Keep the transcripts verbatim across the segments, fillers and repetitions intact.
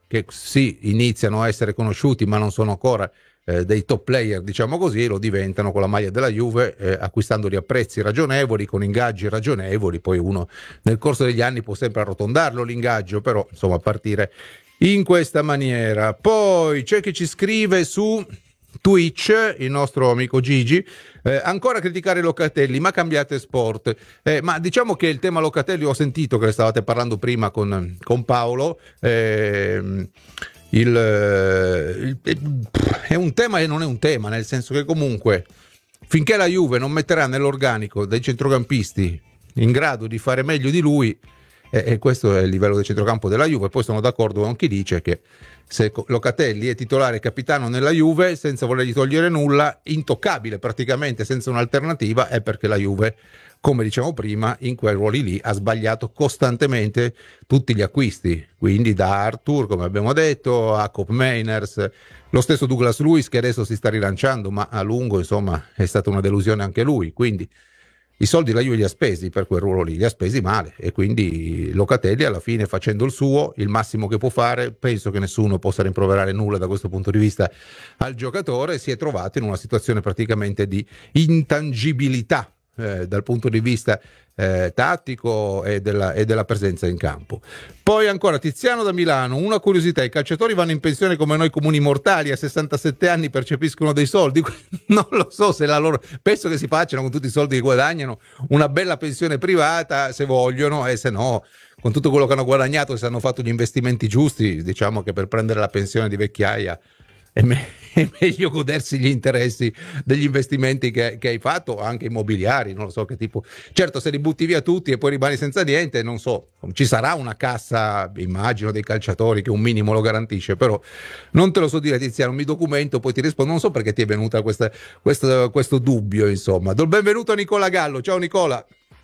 che sì, iniziano a essere conosciuti ma non sono ancora eh, dei top player, diciamo così, lo diventano con la maglia della Juve, eh, acquistandoli a prezzi ragionevoli, con ingaggi ragionevoli. Poi uno nel corso degli anni può sempre arrotondarlo l'ingaggio, però insomma a partire in questa maniera. Poi c'è chi ci scrive su Twitch, il nostro amico Gigi, eh, ancora criticare Locatelli, ma cambiate sport. Eh, ma diciamo che il tema Locatelli, ho sentito che ne stavate parlando prima con, con Paolo, eh, il, il, è un tema e non è un tema, nel senso che comunque finché la Juve non metterà nell'organico dei centrocampisti in grado di fare meglio di lui, eh, e questo è il livello del centrocampo della Juve. Poi sono d'accordo con chi dice che se Locatelli è titolare e capitano nella Juve, senza volergli togliere nulla, intoccabile praticamente, senza un'alternativa, è perché la Juve, come diciamo prima, in quei ruoli lì ha sbagliato costantemente tutti gli acquisti, quindi da Arthur, come abbiamo detto, a Koop Meiners, lo stesso Douglas Luiz che adesso si sta rilanciando, ma a lungo insomma è stata una delusione anche lui. Quindi i soldi la Juve li ha spesi per quel ruolo lì, li ha spesi male, e quindi Locatelli alla fine, facendo il suo, il massimo che può fare, penso che nessuno possa rimproverare nulla da questo punto di vista al giocatore, si è trovato in una situazione praticamente di intangibilità eh, dal punto di vista eh, tattico e della, e della presenza in campo. Poi ancora Tiziano da Milano, una curiosità: i calciatori vanno in pensione come noi comuni mortali, a sessantasette anni percepiscono dei soldi? Non lo so se la loro, penso che si facciano con tutti i soldi che guadagnano una bella pensione privata se vogliono, e se no con tutto quello che hanno guadagnato, se hanno fatto gli investimenti giusti, diciamo che per prendere la pensione di vecchiaia è, me- è meglio godersi gli interessi degli investimenti che, che hai fatto, anche immobiliari, non lo so che tipo. Certo, se li butti via tutti e poi rimani senza niente, non so, ci sarà una cassa, immagino, dei calciatori che un minimo lo garantisce, però non te lo so dire, Tiziano, mi documento, poi ti rispondo. Non so perché ti è venuta questa, questa, questo dubbio, insomma. Do il benvenuto a Nicola Gallo. Ciao Nicola.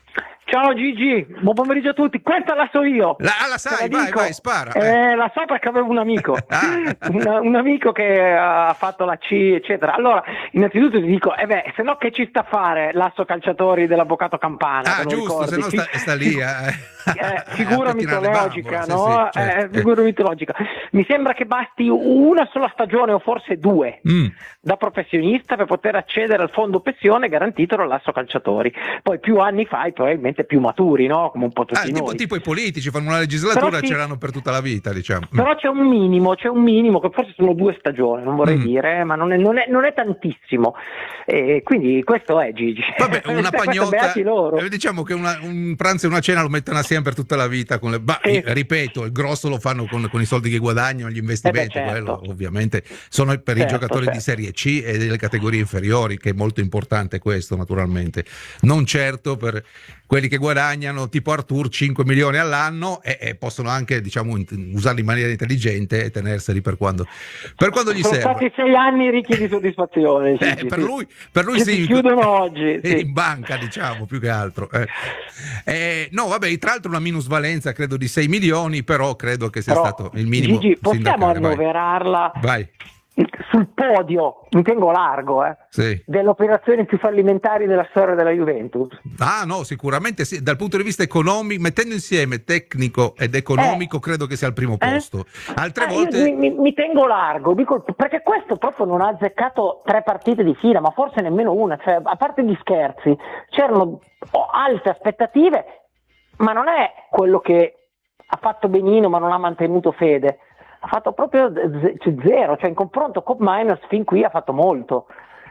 Ciao Gigi, buon pomeriggio a tutti. Questa la so io. La, la sai, la vai, dico. vai, spara. Eh, eh. La so perché avevo un amico, ah. un, un amico che ha fatto la C, eccetera. Allora, innanzitutto ti dico, eh beh, se no che ci sta a fare l'asso calciatori dell'avvocato Campana? Ah, giusto, se no sta, sta lì. Eh. Eh, figura mitologica, bambole, no? Sì, sì, certo. eh, figura mitologica. Mi sembra che basti una sola stagione o forse due mm. da professionista per poter accedere al fondo pensione garantito dall'asso calciatori. Poi più anni fai, probabilmente più maturi, no? Come un po' tutti ah, tipo, noi. tipo i politici fanno una legislatura, sì, ce l'hanno per tutta la vita, diciamo. Però c'è un minimo, c'è un minimo che forse sono due stagioni, non vorrei mm. dire, ma non è, non è, non è tantissimo. E quindi questo è Gigi. Vabbè, una pagnotta, loro. Eh, diciamo che una, un pranzo e una cena lo mettono assieme per tutta la vita. Con le, bah, sì. Ripeto, il grosso lo fanno con, con i soldi che guadagnano, gli investimenti, eh beh, certo. quello ovviamente sono per certo, i giocatori certo. di Serie C e delle categorie inferiori, che è molto importante questo naturalmente, non certo per quelli che guadagnano tipo Arthur cinque milioni all'anno e, e possono anche, diciamo, usarli in maniera intelligente e tenerseli per quando, per quando gli sono serve. Sono stati sei anni ricchi di soddisfazione. eh, sì, per, sì. Lui, per lui che sì, si chiudono oggi in sì. banca, diciamo, più che altro. Eh. Eh, no, vabbè, tra l'altro una minusvalenza credo di sei milioni, però credo che sia però, stato il minimo. Gigi, possiamo sindacale. annoverarla Vai. sul podio, mi tengo largo, eh, sì. delle operazioni più fallimentari della storia della Juventus? Ah no, sicuramente sì, dal punto di vista economico, mettendo insieme tecnico ed economico, eh. credo che sia al primo posto. Eh? Altre eh, volte io mi, mi tengo largo, dico, perché questo proprio non ha azzeccato tre partite di fila, ma forse nemmeno una, cioè, a parte gli scherzi, c'erano alte aspettative, ma non è quello che ha fatto benino ma non ha mantenuto fede. Ha fatto proprio z- zero, cioè in confronto Koop Meiners fin qui ha fatto molto.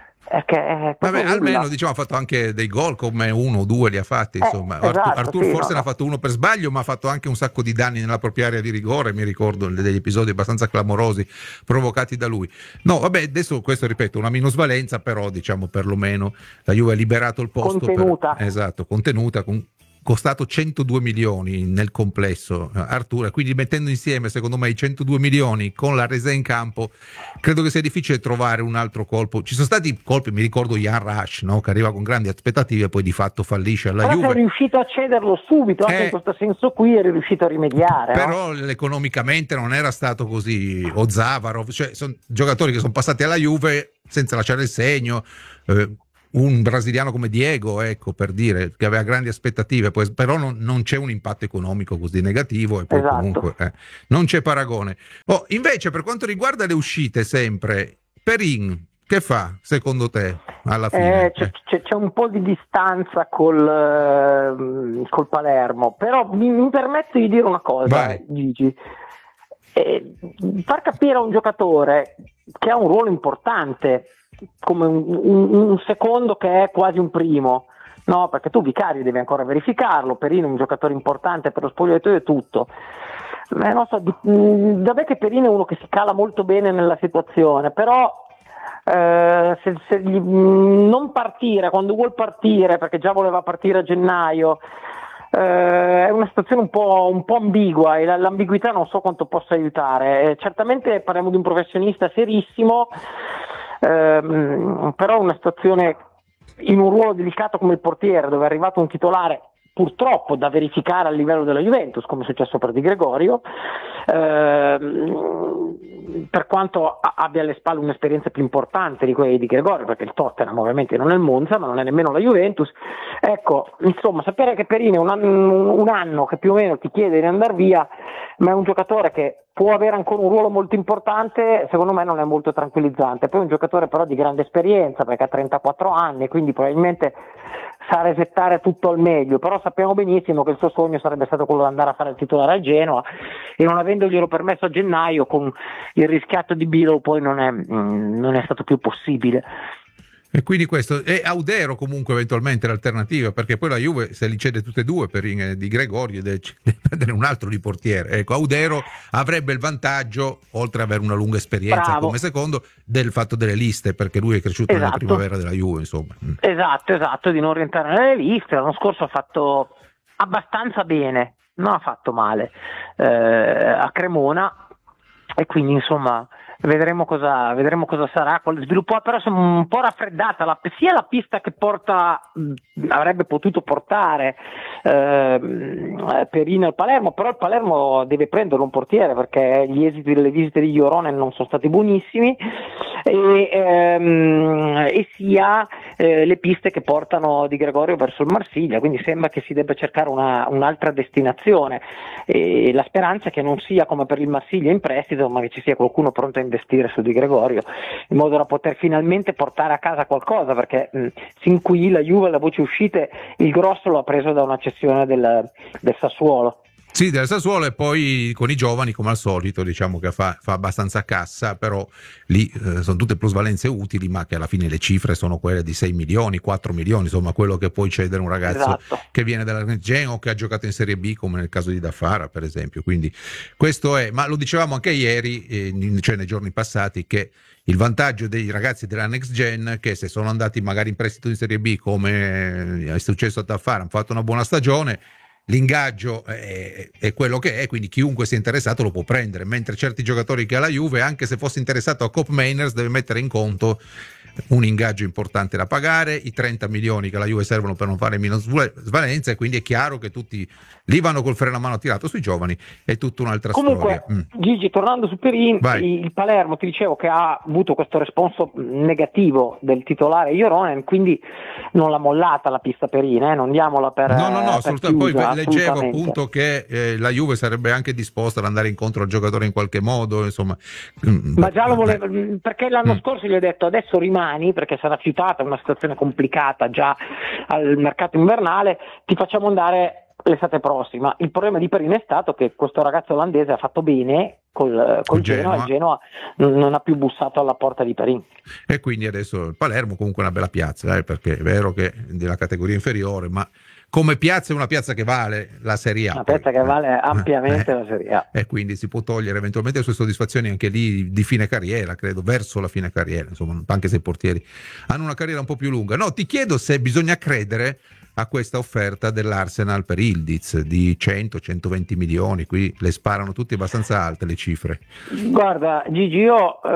Perché Vabbè, almeno diciamo ha fatto anche dei gol, come uno o due li ha fatti, insomma. Eh, esatto, Arthur, Arthur sì, forse no, ne ha no. fatto uno per sbaglio, ma ha fatto anche un sacco di danni nella propria area di rigore, mi ricordo degli episodi abbastanza clamorosi provocati da lui. No, vabbè, adesso questo ripeto, una minusvalenza, però diciamo perlomeno la Juve ha liberato il posto. Contenuta. Per, esatto, contenuta, con, costato centodue milioni nel complesso Arthur, quindi mettendo insieme secondo me i centodue milioni con la resa in campo credo che sia difficile trovare un altro colpo. Ci sono stati colpi, mi ricordo Jan Rasch, no? Che arriva con grandi aspettative e poi di fatto fallisce alla però Juve. Però è riuscito a cederlo subito, anche eh, in questo senso qui è riuscito a rimediare. Però no? economicamente non era stato così, o Zavarov, cioè sono giocatori che sono passati alla Juve senza lasciare il segno, eh, un brasiliano come Diego, ecco, per dire, che aveva grandi aspettative, poi, però non, non c'è un impatto economico così negativo e poi Esatto. comunque eh, non c'è paragone. Oh, invece per quanto riguarda le uscite sempre, Perin che fa secondo te alla fine? Eh, c'è, c'è, c'è un po' di distanza col, eh, col Palermo, però mi, mi permetto di dire una cosa, Vai. Gigi. Eh, far capire a un giocatore che ha un ruolo importante come un, un, un secondo che è quasi un primo, no? Perché tu Vicario devi ancora verificarlo, Perin è un giocatore importante per lo spogliatoio e tutto. Eh, non so, da me che Perin è uno che si cala molto bene nella situazione, però eh, se, se gli, non partire quando vuol partire, perché già voleva partire a gennaio, eh, è una situazione un po', un po' ambigua e l'ambiguità non so quanto possa aiutare. Eh, certamente parliamo di un professionista serissimo, ehm, però una situazione in un ruolo delicato come il portiere, dove è arrivato un titolare purtroppo da verificare a livello della Juventus, come è successo per Di Gregorio, ehm, per quanto abbia alle spalle un'esperienza più importante di quella di Di Gregorio, perché il Tottenham ovviamente non è il Monza, ma non è nemmeno la Juventus. Ecco, insomma, sapere che Perin è un anno, un anno che più o meno ti chiede di andare via, ma è un giocatore che può avere ancora un ruolo molto importante, secondo me non è molto tranquillizzante. Poi è un giocatore però di grande esperienza, perché ha trentaquattro anni, quindi probabilmente sa resettare tutto al meglio, però sappiamo benissimo che il suo sogno sarebbe stato quello di andare a fare il titolare al Genoa, e non avendoglielo permesso a gennaio con il rischiato di Bilo poi non è, mh, non è stato più possibile. E quindi questo è Audero comunque eventualmente l'alternativa, perché poi la Juve se li cede tutte e due per Di Gregorio deve prendere un altro di portiere. Ecco, Audero avrebbe il vantaggio, oltre ad avere una lunga esperienza Bravo. come secondo, del fatto delle liste, perché lui è cresciuto Esatto. nella primavera della Juve, insomma. Esatto, esatto, di non rientrare nelle liste. L'anno scorso ha fatto abbastanza bene, non ha fatto male eh, a Cremona, e quindi insomma vedremo cosa, vedremo cosa sarà. Sviluppò però un po' raffreddata la, sia la pista che porta mh, avrebbe potuto portare eh, Perin al Palermo, però il Palermo deve prenderlo un portiere, perché gli esiti delle visite di Joronen non sono stati buonissimi, e, ehm, e sia eh, le piste che portano Di Gregorio verso il Marsiglia, quindi sembra che si debba cercare una, un'altra destinazione, e la speranza è che non sia come per il Marsiglia in prestito, ma che ci sia qualcuno pronto a investire su Di Gregorio, in modo da poter finalmente portare a casa qualcosa, perché mh, sin qui la Juve, la voce uscite, il grosso lo ha preso da una cessione del, del Sassuolo. Sì, del Sassuolo, e poi con i giovani come al solito diciamo che fa, fa abbastanza cassa, però lì eh, sono tutte plusvalenze utili, ma che alla fine le cifre sono quelle di sei milioni, quattro milioni, insomma quello che puoi cedere un ragazzo Esatto. che viene dalla Genoa o che ha giocato in Serie B, come nel caso di Daffara per esempio. Quindi questo è, ma lo dicevamo anche ieri, eh, cioè nei giorni passati, che il vantaggio dei ragazzi della Next Gen, che se sono andati magari in prestito in Serie B come è successo a Daffara, hanno fatto una buona stagione, l'ingaggio è, è quello che è, quindi chiunque sia interessato lo può prendere, mentre certi giocatori che ha la Juve, anche se fosse interessato a Cop Mainers, deve mettere in conto un ingaggio importante da pagare, i trenta milioni che la Juve servono per non fare minusvalenza, e quindi è chiaro che tutti lì vanno col freno a mano tirato. Sui giovani è tutta un'altra Comunque, storia. Mm. Gigi, tornando su Perin, Vai. il Palermo, ti dicevo che ha avuto questo responso negativo del titolare Joronen, quindi non l'ha mollata la pista Perin, eh? Non diamola per no no no per assolutamente. chiusa, Poi leggevo assolutamente. appunto che eh, la Juve sarebbe anche disposta ad andare incontro al giocatore in qualche modo, insomma. Ma già lo voleva, perché l'anno Mm. scorso gli ho detto adesso rimani, perché sarà fiutata, una situazione complicata già al mercato invernale, ti facciamo andare l'estate prossima. Il problema di Perin è stato che questo ragazzo olandese ha fatto bene col, col Genoa, e il Genoa non ha più bussato alla porta di Perin. E quindi adesso il Palermo comunque è una bella piazza, eh, perché è vero che è della categoria inferiore, ma come piazza è una piazza che vale la Serie A. Una piazza poi. che vale ampiamente Eh, la Serie A. E quindi si può togliere eventualmente le sue soddisfazioni anche lì di fine carriera, credo, verso la fine carriera, insomma, anche se i portieri hanno una carriera un po' più lunga. No, ti chiedo se bisogna credere a questa offerta dell'Arsenal per Ildiz di cento centoventi milioni, qui le sparano tutti abbastanza alte le cifre. Guarda Gigi, io eh,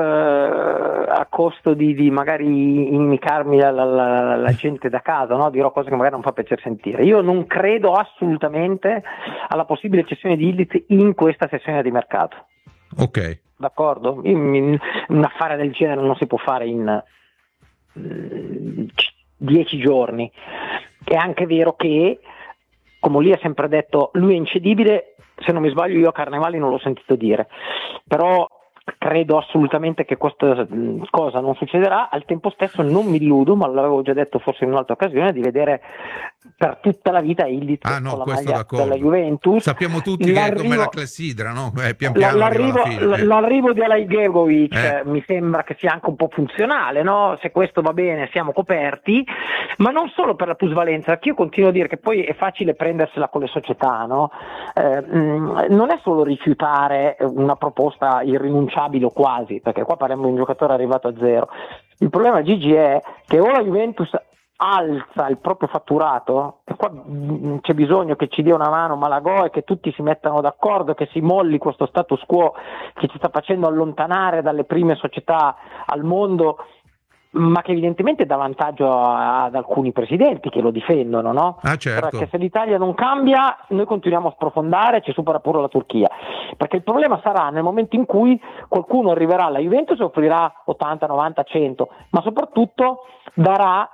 a costo di, di magari inimicarmi la, la, la, la gente da casa, no? Dirò cose che magari non fa piacere sentire. Io non credo assolutamente alla possibile cessione di Ildiz in questa sessione di mercato. Ok. D'accordo? Io, mi, un affare del genere non si può fare in dieci giorni. È anche vero che, come lì ha sempre detto, lui è incedibile, se non mi sbaglio io a Carnevali non l'ho sentito dire, però credo assolutamente che questa cosa non succederà. Al tempo stesso non mi illudo, ma l'avevo già detto forse in un'altra occasione, di vedere per tutta la vita Ildiz ah, no, con la questo maglia d'accordo. della Juventus. Sappiamo tutti che è come la clessidra, no? Eh, pian piano l'arrivo, arriva alla fine, eh. l'arrivo di Alajgegovic eh. mi sembra che sia anche un po' funzionale, no? Se questo va bene siamo coperti, ma non solo per la plusvalenza, perché io continuo a dire che poi è facile prendersela con le società, no? Eh, mh, non è solo rifiutare una proposta irrinunciabile o quasi, perché qua parliamo di un giocatore arrivato a zero. Il problema, Gigi, è che o la Juventus alza il proprio fatturato, e qua c'è bisogno che ci dia una mano Malagò e che tutti si mettano d'accordo, che si molli questo status quo che ci sta facendo allontanare dalle prime società al mondo, ma che evidentemente dà vantaggio a, ad alcuni presidenti che lo difendono, no? Ah, certo. Perché se l'Italia non cambia noi continuiamo a sprofondare, ci supera pure la Turchia, perché il problema sarà nel momento in cui qualcuno arriverà alla Juventus e offrirà ottanta, novanta, cento, ma soprattutto darà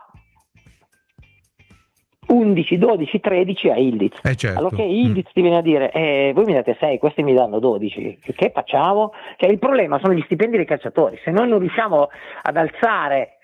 undici, dodici, tredici a Ildiz. Eh certo. Allora che Ildiz mm. ti viene a dire eh, voi mi date sei, questi mi danno dodici, che facciamo? Cioè, il problema sono gli stipendi dei calciatori. Se noi non riusciamo ad alzare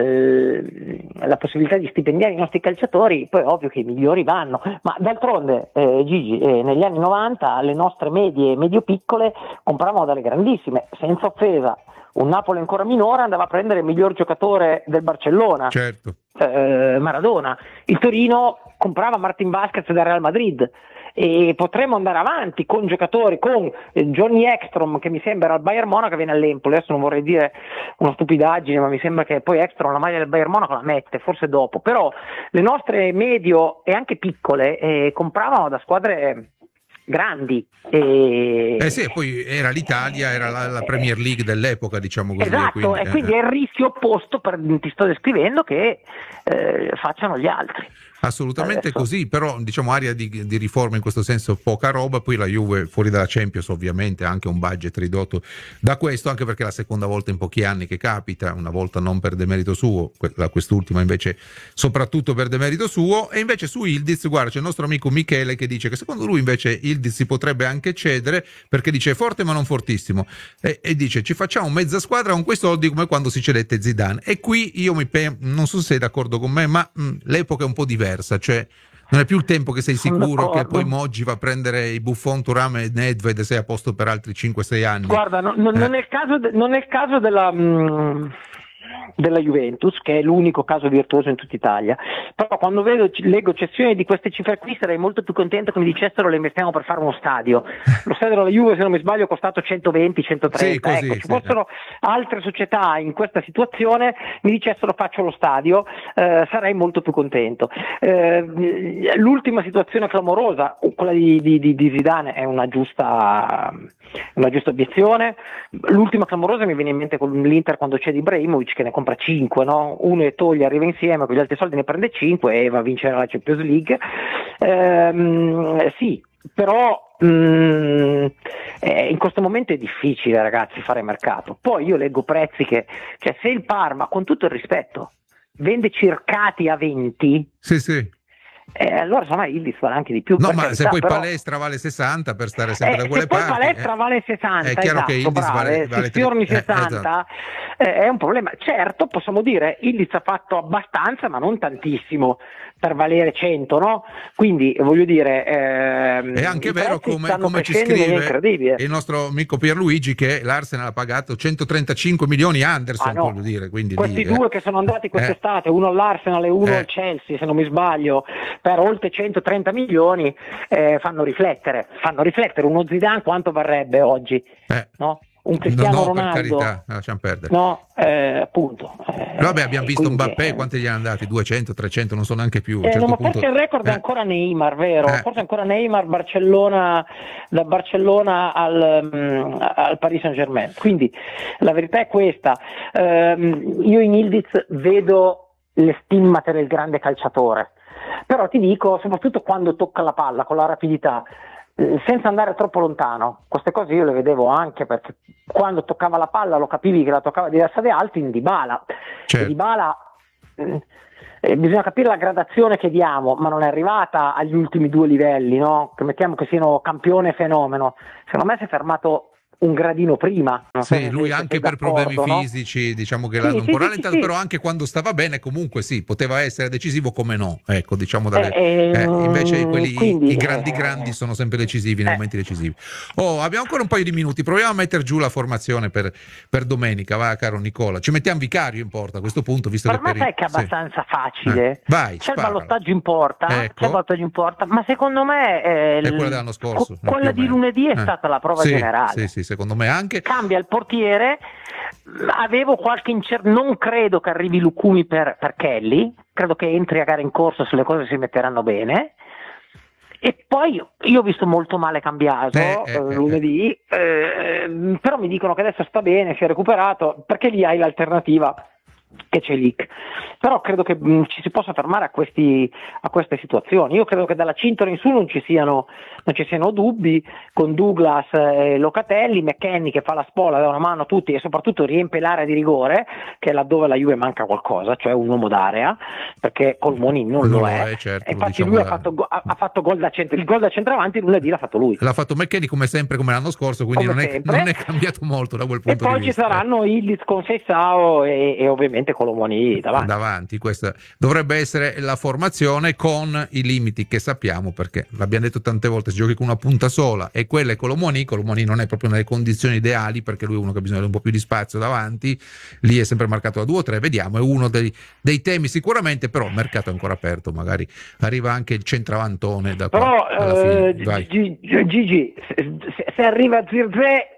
eh, la possibilità di stipendiare i nostri calciatori, poi è ovvio che i migliori vanno, ma d'altronde eh, Gigi, eh, negli anni novanta le nostre medie e medio-piccole compravano dalle grandissime, senza offesa. Un Napoli ancora minore andava a prendere il miglior giocatore del Barcellona, certo. eh, Maradona. Il Torino comprava Martin Vasquez da Real Madrid, e potremmo andare avanti con giocatori, con eh, Johnny Ekstrom, che mi sembra al Bayern Monaco, viene all'Empoli. Adesso non vorrei dire una stupidaggine, ma mi sembra che poi Ekstrom la maglia del Bayern Monaco la mette, forse dopo, però le nostre medio e anche piccole eh, compravano da squadre grandi. E... Eh sì, poi era l'Italia, era la, la Premier League dell'epoca, diciamo così. Esatto, quindi, e quindi eh. è il rischio opposto, per, ti sto descrivendo, che eh, facciano gli altri. Assolutamente Adesso. Così, però diciamo area di, di riforma in questo senso poca roba. Poi la Juve fuori dalla Champions ovviamente ha anche un budget ridotto da questo, anche perché è la seconda volta in pochi anni che capita, una volta non per demerito suo, quest'ultima invece soprattutto per demerito suo. E invece su Ildiz, guarda, c'è il nostro amico Michele che dice che secondo lui invece Ildiz si potrebbe anche cedere, perché dice è forte ma non fortissimo, e, e dice ci facciamo mezza squadra con quei soldi come quando si cedette Zidane. E qui io mi pe- non so se sei d'accordo con me, ma mh, l'epoca è un po' diversa. Cioè non è più il tempo che sei sicuro che poi Moggi va a prendere i Buffon, Thuram e Nedved e sei a posto per altri cinque sei anni. Guarda, no, no, eh. non, è il caso de- non è il caso della mh, della Juventus, che è l'unico caso virtuoso in tutta Italia, però quando vedo, leggo cessioni di queste cifre qui sarei molto più contento che mi dicessero le investiamo per fare uno stadio. Lo stadio della Juve, se non mi sbaglio, è costato centoventi centotrenta. Sì, così, ecco, ci sì, fossero sì. altre società in questa situazione, mi dicessero faccio lo stadio, eh, sarei molto più contento. Eh, l'ultima situazione clamorosa, quella di, di, di, di Zidane, è una giusta una giusta obiezione. L'ultima clamorosa mi viene in mente con l'Inter quando c'è di Ibrahimovic che ne compra cinque, no? Uno e toglie, arriva insieme, con gli altri soldi ne prende cinque e va a vincere la Champions League. Ehm, sì, però mh, eh, in questo momento è difficile, ragazzi, fare mercato. Poi io leggo prezzi che, cioè se il Parma, con tutto il rispetto, vende Circati a venti, sì sì Eh, allora insomma Ildiz vale anche di più. No, ma se poi però... Palestra vale sessanta, per stare sempre eh, da quelle se poi parti, Palestra eh, vale sessanta, è chiaro esatto, che Ildiz bravo, vale, vale se sfiorni tre... sessanta eh, esatto. eh, è un problema. Certo, possiamo dire Ildiz ha fatto abbastanza ma non tantissimo per valere cento, no? Quindi voglio dire ehm, è anche vero come, come ci scrive il nostro amico Pierluigi che l'Arsenal ha pagato centotrentacinque milioni Anderson, ah, no. voglio dire, quindi questi lì, due eh. che sono andati quest'estate, eh. uno all'Arsenal e uno eh. al Chelsea, se non mi sbaglio, per oltre centotrenta milioni, eh, fanno riflettere fanno riflettere uno Zidane quanto varrebbe oggi, eh. no? Un Cristiano no, no, Ronaldo, per carità, lasciamo perdere. No, eh, appunto. Eh, Vabbè, abbiamo visto quindi, Mbappé, eh, quanti gli hanno dati? duecento, trecento, non so neanche più. A un eh, certo no, ma punto... forse il record è eh. ancora Neymar, vero? Eh. Forse ancora Neymar, Barcellona, da Barcellona al, um, al Paris Saint Germain. Quindi la verità è questa. Um, io in Ildiz vedo le stimmate del grande calciatore, però ti dico, soprattutto quando tocca la palla con la rapidità, senza andare troppo lontano, queste cose io le vedevo anche perché quando toccava la palla lo capivi che la toccava diversa da altri in Dybala. Certo. Dybala eh, bisogna capire la gradazione che diamo, ma non è arrivata agli ultimi due livelli, no? Che mettiamo che siano campione e fenomeno. Secondo me si è fermato un gradino prima. Non so Sì, se lui sei- anche sei per problemi d'accordo, no? fisici, diciamo che Sì, l'hanno un sì, po' sì, rallentato, sì, però sì. anche quando stava bene comunque sì, poteva essere decisivo come no, ecco, diciamo dalle, Eh, eh, invece ehm, quelli, quindi i grandi grandi eh, sono sempre decisivi nei eh, momenti decisivi. Oh, abbiamo ancora un paio di minuti, proviamo a mettere giù la formazione per, per domenica, va caro Nicola, ci mettiamo Vicario in porta a questo punto, visto per che me per i... sai che è sì. abbastanza Eh, facile. vai, C'è il sparala. ballottaggio in porta, c'è il Ecco, ballottaggio in porta, ma secondo me eh, è quella il- dell'anno que- scorso, eh, più quella o di meno. lunedì è Eh, stata la prova sì, generale. sì, sì, secondo me anche. Cambia il portiere, avevo qualche incertezza, non credo che arrivi Lucumi per, per Kelly, credo che entri a gara in corso se le cose si metteranno bene. E poi io ho visto molto male Cambiaso Eh, eh, eh, eh, lunedì, eh, però mi dicono che adesso sta bene, si è recuperato, perché lì hai l'alternativa che c'è Lick. Però credo che mh, ci si possa fermare a, questi, a queste situazioni. Io credo che dalla cintola in su non ci siano, non ci siano dubbi, con Douglas e Locatelli, McKennie che fa la spola, dà una mano a tutti e soprattutto riempie l'area di rigore, che è laddove la Juve manca qualcosa, cioè un uomo d'area, perché Colmoni non, Non lo lo è. è, certo, E lo infatti diciamo lui da- ha fatto, go- ha, ha fatto gol da centro, il gol da centravanti lunedì l'ha fatto lui. L'ha fatto McKennie come sempre, come l'anno scorso, quindi Come non è, sempre. non è cambiato molto da quel E punto poi di ci vista. saranno Ildiz con Seisao e, e ovviamente Colomoni davanti. Davanti, questa dovrebbe essere la formazione con i limiti che sappiamo, perché l'abbiamo detto tante volte, si giochi con una punta sola e quella è Colomoni. Colomoni non è proprio nelle condizioni ideali, perché lui è uno che ha bisogno di un po' più di spazio davanti, lì è sempre marcato da due o tre, vediamo, è uno dei, dei temi sicuramente, però il mercato è ancora aperto, magari arriva anche il centravantone da qua Però alla fine. eh, Vai. G- G- Gigi, se, se- se arriva Zirze,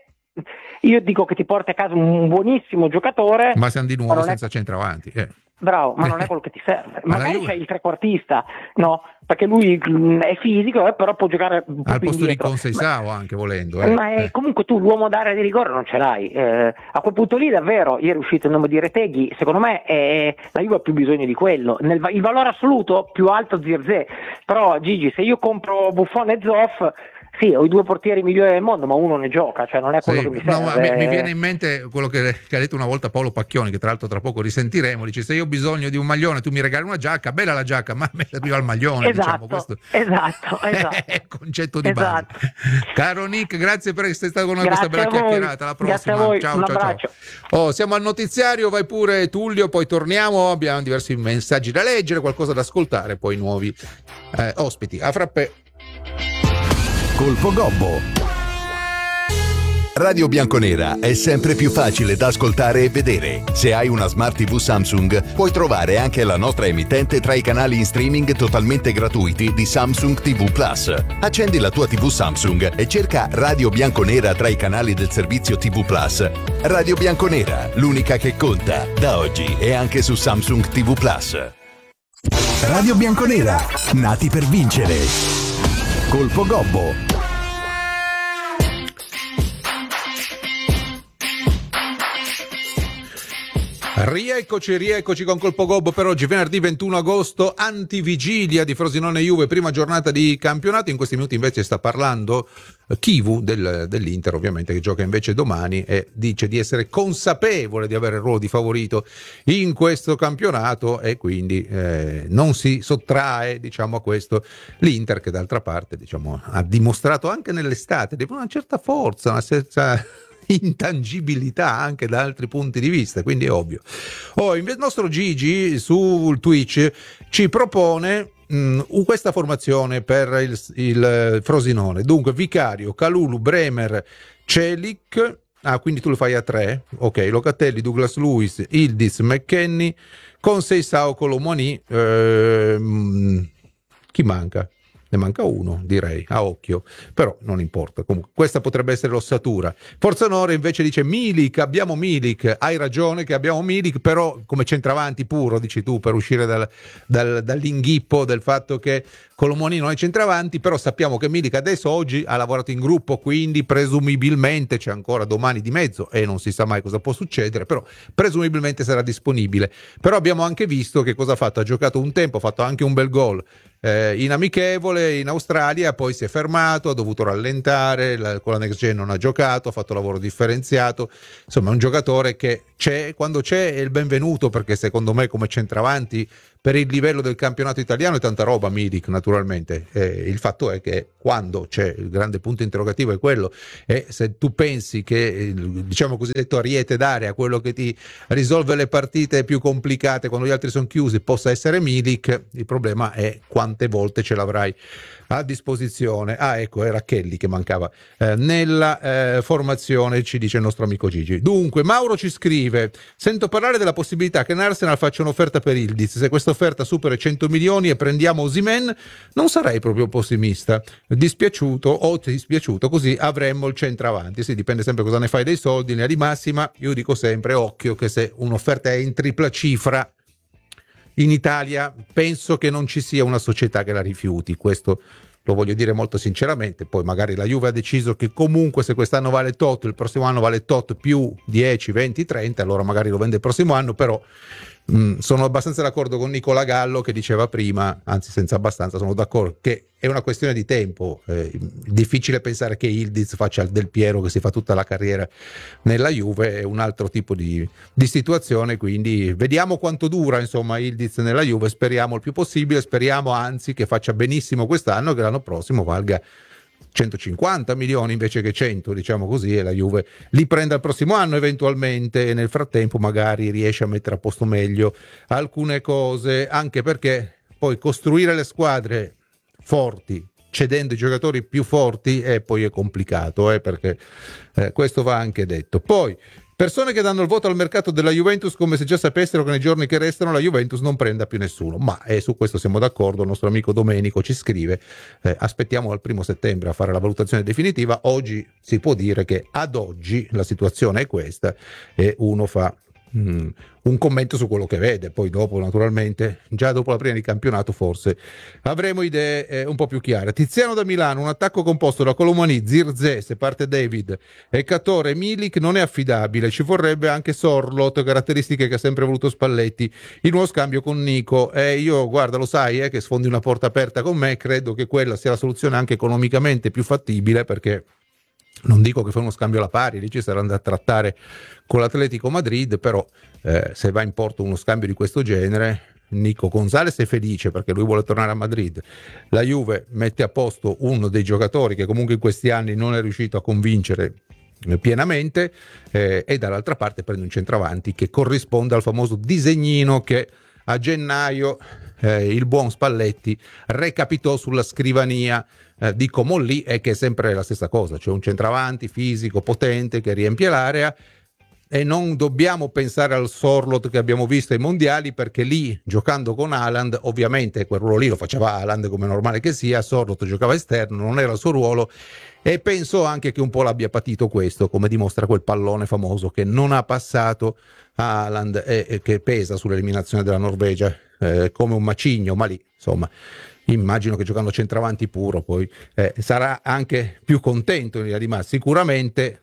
io dico che ti porti a casa un buonissimo giocatore. Ma siamo di ma nuovo non è- senza centravanti. Eh. Bravo, ma non è quello che ti serve. Ma la Magari Juve- c'è il trequartista, no? Perché lui mh, è fisico, eh, però può giocare un po' Al più posto di indietro. Conseição anche volendo. Ma, Eh. ma è- Eh. comunque tu l'uomo d'area di rigore non ce l'hai. Eh, a quel punto lì davvero, ieri è uscito il nome di Reteghi, secondo me è, la Juve ha più bisogno di quello. Nel, va- il valore assoluto più alto Zirze, però Gigi, se io compro Buffon e Zoff, sì, ho i due portieri migliori del mondo, ma uno ne gioca, cioè non è quello Sì, che mi no, serve. ma mi, mi viene in mente quello che, che ha detto una volta Paolo Pacchioni, che tra l'altro tra poco risentiremo. Dice: se io ho bisogno di un maglione, tu mi regali una giacca, bella la giacca, ma a me serviva il maglione. Esatto, diciamo, questo esatto, esatto. è il concetto di Esatto. base. Caro Nick, grazie per essere stato con noi Grazie questa bella a voi. chiacchierata. Alla Grazie prossima. a voi. Ciao, Un ciao, ciao. abbraccio. Oh, siamo al notiziario, vai pure Tullio, poi torniamo. Abbiamo diversi messaggi da leggere, qualcosa da ascoltare, poi nuovi eh, ospiti. A frappè. Colpo Gobbo. Radio Bianconera è sempre più facile da ascoltare e vedere. Se hai una Smart tivù Samsung, puoi trovare anche la nostra emittente tra i canali in streaming totalmente gratuiti di Samsung tivù Plus. Accendi la tua tivù Samsung e cerca Radio Bianconera tra i canali del servizio tivù Plus. Radio Bianconera, l'unica che conta, da oggi e anche su Samsung tivù Plus. Radio Bianconera, nati per vincere. Colpo Gobbo. Rieccoci, rieccoci con Colpo Gobbo per oggi, venerdì ventuno agosto, antivigilia di Frosinone Juve, prima giornata di campionato. In questi minuti invece sta parlando Chivu del, dell'Inter, ovviamente, che gioca invece domani, e dice di essere consapevole di avere il ruolo di favorito in questo campionato e quindi eh, non si sottrae, diciamo, a questo l'Inter, che d'altra parte, diciamo, ha dimostrato anche nell'estate di una certa forza, una certa intangibilità anche da altri punti di vista, quindi è ovvio. Oh, il nostro Gigi sul Twitch ci propone mh, questa formazione per il, il Frosinone. Dunque Vicario, Kalulu, Bremer, Celik. Ah, quindi tu lo fai a tre, ok. Locatelli, Douglas Luiz, Ildiz, McKennie, Conceição, Colomoni. Ehm, chi manca? Ne manca uno, direi, a occhio, però non importa. Comunque, questa potrebbe essere l'ossatura. Forza Onore invece dice Milik, abbiamo Milik, hai ragione che abbiamo Milik, però come centravanti puro, dici tu, per uscire dal, dal, dall'inghippo del fatto che Colomoni non è centravanti, però sappiamo che Milik adesso oggi ha lavorato in gruppo, quindi presumibilmente c'è ancora domani di mezzo e non si sa mai cosa può succedere, però presumibilmente sarà disponibile. Però abbiamo anche visto che cosa ha fatto, ha giocato un tempo, ha fatto anche un bel gol Eh, in amichevole in Australia, poi si è fermato, ha dovuto rallentare, la, con la Next Gen non ha giocato, ha fatto lavoro differenziato, insomma è un giocatore che c'è, quando c'è è il benvenuto, perché secondo me come centravanti per il livello del campionato italiano è tanta roba Milik naturalmente, eh, il fatto è che quando c'è il grande punto interrogativo è quello, e se tu pensi che il, diciamo cosiddetto ariete d'aria, quello che ti risolve le partite più complicate quando gli altri sono chiusi, possa essere Milik, il problema è quante volte ce l'avrai a disposizione. Ah, ecco, era Kelly che mancava eh, nella eh, formazione, ci dice il nostro amico Gigi. Dunque Mauro ci scrive: sento parlare della possibilità che in Arsenal faccia un'offerta per Ildiz, se questa offerta supera i cento milioni e prendiamo Osimhen non sarei proprio pessimista, dispiaciuto o dispiaciuto, così avremmo il centravanti. Sì, dipende sempre cosa ne fai dei soldi, in linea di massima io dico sempre occhio che se un'offerta è in tripla cifra in Italia penso che non ci sia una società che la rifiuti, questo lo voglio dire molto sinceramente. Poi magari la Juve ha deciso che comunque se quest'anno vale tot, il prossimo anno vale tot più dieci, venti, trenta, allora magari lo vende il prossimo anno, però mh, sono abbastanza d'accordo con Nicola Gallo che diceva prima, anzi senza abbastanza, sono d'accordo che è una questione di tempo, eh, difficile pensare che Ildiz faccia il Del Piero che si fa tutta la carriera nella Juve, è un altro tipo di, di situazione, quindi vediamo quanto dura insomma Ildiz nella Juve, speriamo il più possibile, speriamo anzi che faccia benissimo quest'anno e che l'anno prossimo valga centocinquanta milioni invece che cento, diciamo così, e la Juve li prenda il prossimo anno eventualmente, e nel frattempo magari riesce a mettere a posto meglio alcune cose, anche perché poi costruire le squadre forti cedendo i giocatori più forti e eh, poi è complicato, eh, perché eh, questo va anche detto. Poi persone che danno il voto al mercato della Juventus come se già sapessero che nei giorni che restano la Juventus non prenda più nessuno, ma eh, su questo siamo d'accordo. Il nostro amico Domenico ci scrive eh, aspettiamo al primo settembre a fare la valutazione definitiva. Oggi si può dire che ad oggi la situazione è questa e uno fa Mm, un commento su quello che vede, poi dopo naturalmente già dopo la prima di campionato forse avremo idee eh, un po' più chiare. Tiziano da Milano: un attacco composto da Colomani, Zirze, se parte David, e Catore, Milik non è affidabile, ci vorrebbe anche Sorlot, caratteristiche che ha sempre voluto Spalletti, il nuovo scambio con Nico. E eh, io guarda, lo sai eh, che sfondi una porta aperta con me, credo che quella sia la soluzione anche economicamente più fattibile, perché non dico che fa uno scambio alla pari, lì ci saranno da trattare con l'Atletico Madrid, però eh, se va in porto uno scambio di questo genere, Nico Gonzalez è felice perché lui vuole tornare a Madrid, la Juve mette a posto uno dei giocatori che comunque in questi anni non è riuscito a convincere pienamente eh, e dall'altra parte prende un centravanti che corrisponde al famoso disegnino che a gennaio eh, il buon Spalletti recapitò sulla scrivania eh, di Comolli, e che è sempre la stessa cosa, cioè un centravanti fisico, potente, che riempie l'area. E non dobbiamo pensare al Sorlot che abbiamo visto ai mondiali, perché lì giocando con Haaland, ovviamente quel ruolo lì lo faceva Haaland come normale che sia, Sorlot giocava esterno, non era il suo ruolo, e penso anche che un po' l'abbia patito questo, come dimostra quel pallone famoso che non ha passato a Haaland e, e che pesa sull'eliminazione della Norvegia eh, come un macigno, ma lì insomma immagino che giocando centravanti puro poi eh, sarà anche più contento in linea di massima. Sicuramente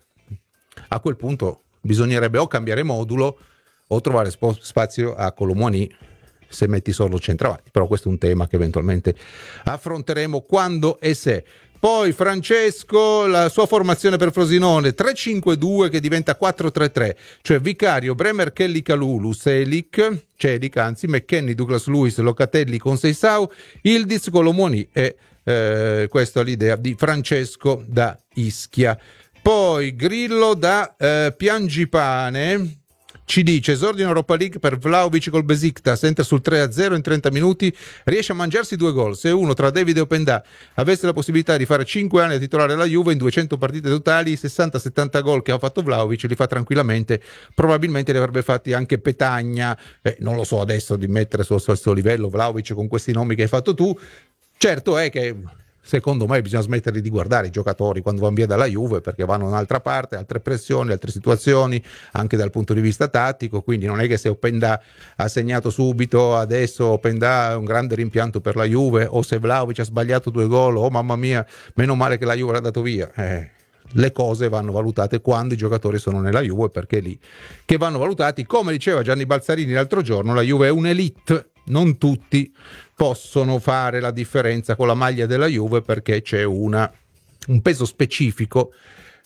a quel punto bisognerebbe o cambiare modulo o trovare sp- spazio a Colomani se metti solo centravanti, però questo è un tema che eventualmente affronteremo quando e se. Poi Francesco, la sua formazione per Frosinone tre cinque due che diventa quattro tre tre, cioè Vicario, Bremer, Kelly, Kalulu, Selic, Celic, anzi McKennie, Douglas Luiz, Locatelli con Seisao, Ildiz, Colomani, e eh, questa è l'idea di Francesco da Ischia. Poi Grillo da eh, Piangipane ci dice: esordio in Europa League per Vlahovic col Besiktas, entra sul tre a zero in trenta minuti, riesce a mangiarsi due gol. Se uno tra David e Openda avesse la possibilità di fare cinque anni a titolare la Juve in duecento partite totali, sessanta settanta gol che ha fatto Vlahovic li fa tranquillamente, probabilmente li avrebbe fatti anche Petagna, eh, non lo so adesso di mettere sullo stesso livello Vlahovic con questi nomi che hai fatto tu. Certo è che secondo me bisogna smettere di guardare i giocatori quando vanno via dalla Juve, perché vanno da un'altra parte, altre pressioni, altre situazioni, anche dal punto di vista tattico, quindi non è che se Openda ha segnato subito, adesso Openda è un grande rimpianto per la Juve, o se Vlahovic ha sbagliato due gol, oh mamma mia, meno male che la Juve l'ha dato via. Eh, le cose vanno valutate quando i giocatori sono nella Juve, perché è lì che vanno valutati. Come diceva Gianni Balzarini l'altro giorno, la Juve è un'elite, non tutti possono fare la differenza con la maglia della Juve, perché c'è una, un peso specifico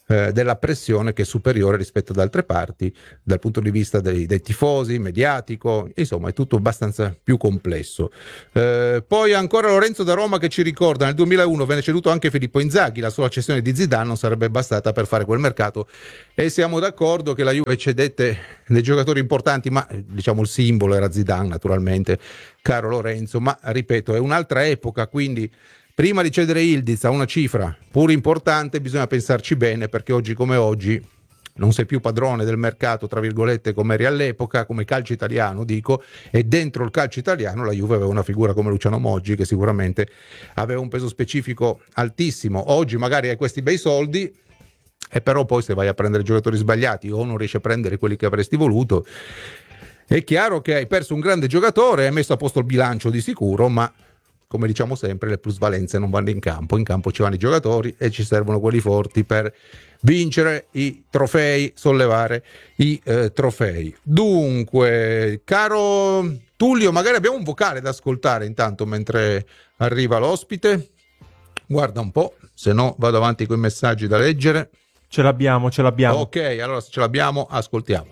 eh, della pressione che è superiore rispetto ad altre parti dal punto di vista dei, dei tifosi, mediatico, insomma è tutto abbastanza più complesso. Eh, poi ancora Lorenzo da Roma che ci ricorda: nel duemilauno venne ceduto anche Filippo Inzaghi, la sola cessione di Zidane non sarebbe bastata per fare quel mercato, e siamo d'accordo che la Juve cedette dei giocatori importanti, ma diciamo il simbolo era Zidane naturalmente, caro Lorenzo, ma ripeto è un'altra epoca, quindi prima di cedere Yildiz a una cifra pur importante bisogna pensarci bene, perché oggi come oggi non sei più padrone del mercato, tra virgolette, come eri all'epoca, come calcio italiano dico, e dentro il calcio italiano la Juve aveva una figura come Luciano Moggi che sicuramente aveva un peso specifico altissimo. Oggi magari hai questi bei soldi, e però poi se vai a prendere giocatori sbagliati o non riesci a prendere quelli che avresti voluto, è chiaro che hai perso un grande giocatore, hai messo a posto il bilancio di sicuro, ma come diciamo sempre le plusvalenze non vanno in campo, in campo ci vanno i giocatori e ci servono quelli forti per vincere i trofei, sollevare i eh, trofei. Dunque, caro Tullio, magari abbiamo un vocale da ascoltare intanto mentre arriva l'ospite, guarda un po', se no vado avanti con i messaggi da leggere. Ce l'abbiamo, ce l'abbiamo. Ok, allora se ce l'abbiamo ascoltiamo.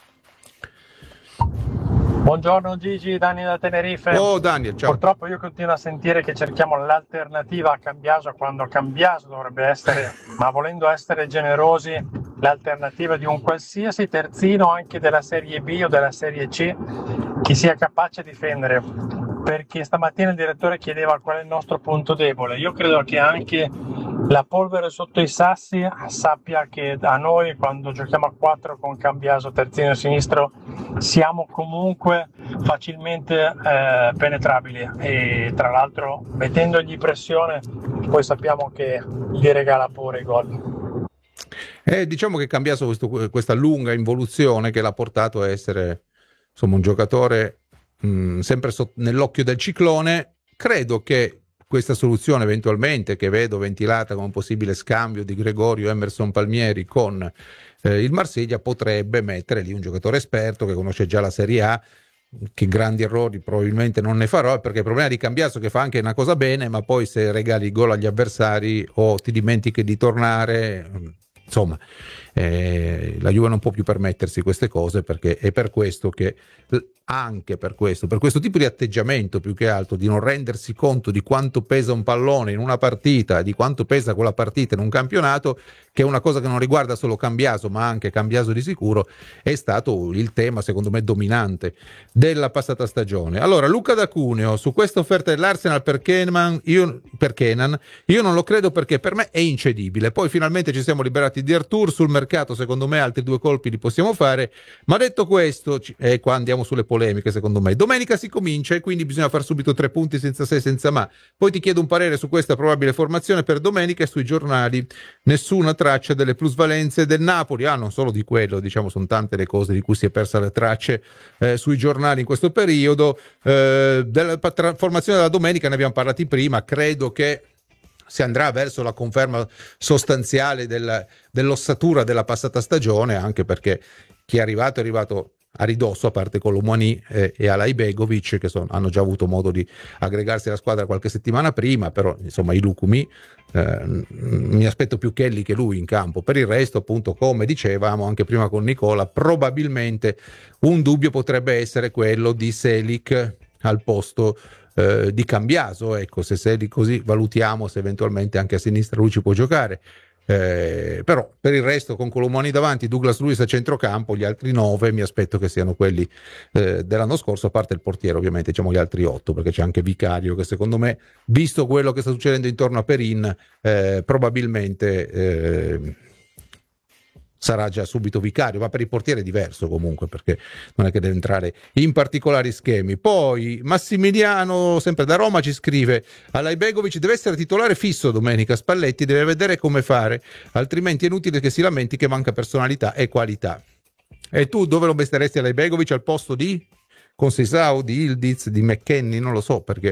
Buongiorno Gigi, Dani da Tenerife. Oh Daniel, ciao. Purtroppo io continuo a sentire che cerchiamo l'alternativa a Cambiaso, quando Cambiaso dovrebbe essere, ma volendo essere generosi, l'alternativa di un qualsiasi terzino anche della Serie B o della Serie C che sia capace di difendere, perché stamattina il direttore chiedeva qual è il nostro punto debole. Io credo che anche la polvere sotto i sassi sappia che a noi, quando giochiamo a quattro con Cambiaso terzino sinistro, siamo comunque facilmente eh, penetrabili, e tra l'altro mettendogli pressione poi sappiamo che gli regala pure i gol. Eh, diciamo che Cambiaso questo, questa lunga involuzione che l'ha portato a essere insomma un giocatore mh, sempre so, nell'occhio del ciclone. Credo che questa soluzione eventualmente che vedo ventilata come un possibile scambio di Gregorio Emerson Palmieri con eh, il Marsiglia potrebbe mettere lì un giocatore esperto che conosce già la Serie A, che grandi errori probabilmente non ne farò, perché il problema di Cambiaso che fa anche una cosa bene, ma poi se regali gol agli avversari o ti dimentichi di tornare, insomma eh, la Juve non può più permettersi queste cose, perché è per questo che anche per questo, per questo tipo di atteggiamento più che altro, di non rendersi conto di quanto pesa un pallone in una partita, di quanto pesa quella partita in un campionato, che è una cosa che non riguarda solo Cambiaso ma anche Cambiaso di sicuro, è stato il tema secondo me dominante della passata stagione. Allora Luca da Cuneo, su questa offerta dell'Arsenal per Kenan, io, per Kenan, io non lo credo, perché per me è incedibile. Poi finalmente ci siamo liberati di Artur, sul mercato secondo me altri due colpi li possiamo fare, ma detto questo, e eh, qua andiamo sulle polemiche, secondo me domenica si comincia e quindi bisogna far subito tre punti senza se senza ma. Poi ti chiedo un parere su questa probabile formazione per domenica, e sui giornali nessuna traccia delle plusvalenze del Napoli. Ah, non solo di quello, diciamo sono tante le cose di cui si è persa le tracce eh, sui giornali in questo periodo. Eh, della tra- formazione della domenica ne abbiamo parlati prima, credo che si andrà verso la conferma sostanziale del, dell'ossatura della passata stagione, anche perché chi è arrivato è arrivato a ridosso, a parte Colomani eh, e Alai Begovic, che sono, hanno già avuto modo di aggregarsi alla squadra qualche settimana prima, però insomma i Lucumi eh, mi aspetto più Kelly che lui in campo. Per il resto, appunto, come dicevamo anche prima con Nicola, probabilmente un dubbio potrebbe essere quello di Selic al posto eh, di Cambiaso, ecco, se Selic così valutiamo se eventualmente anche a sinistra lui ci può giocare. Eh, però per il resto con Colomani davanti, Douglas Luiz a centrocampo, gli altri nove mi aspetto che siano quelli eh, dell'anno scorso, a parte il portiere ovviamente, diciamo gli altri otto, perché c'è anche Vicario che secondo me, visto quello che sta succedendo intorno a Perin, eh, probabilmente eh, sarà già subito Vicario, ma per il portiere è diverso comunque, perché non è che deve entrare in particolari schemi. Poi Massimiliano, sempre da Roma, ci scrive: Alai Begovic deve essere titolare fisso domenica, Spalletti deve vedere come fare, altrimenti è inutile che si lamenti che manca personalità e qualità. E tu dove lo metteresti Alai Begovic, al posto di Conceição, di Yildiz, di McKennie? Non lo so, perché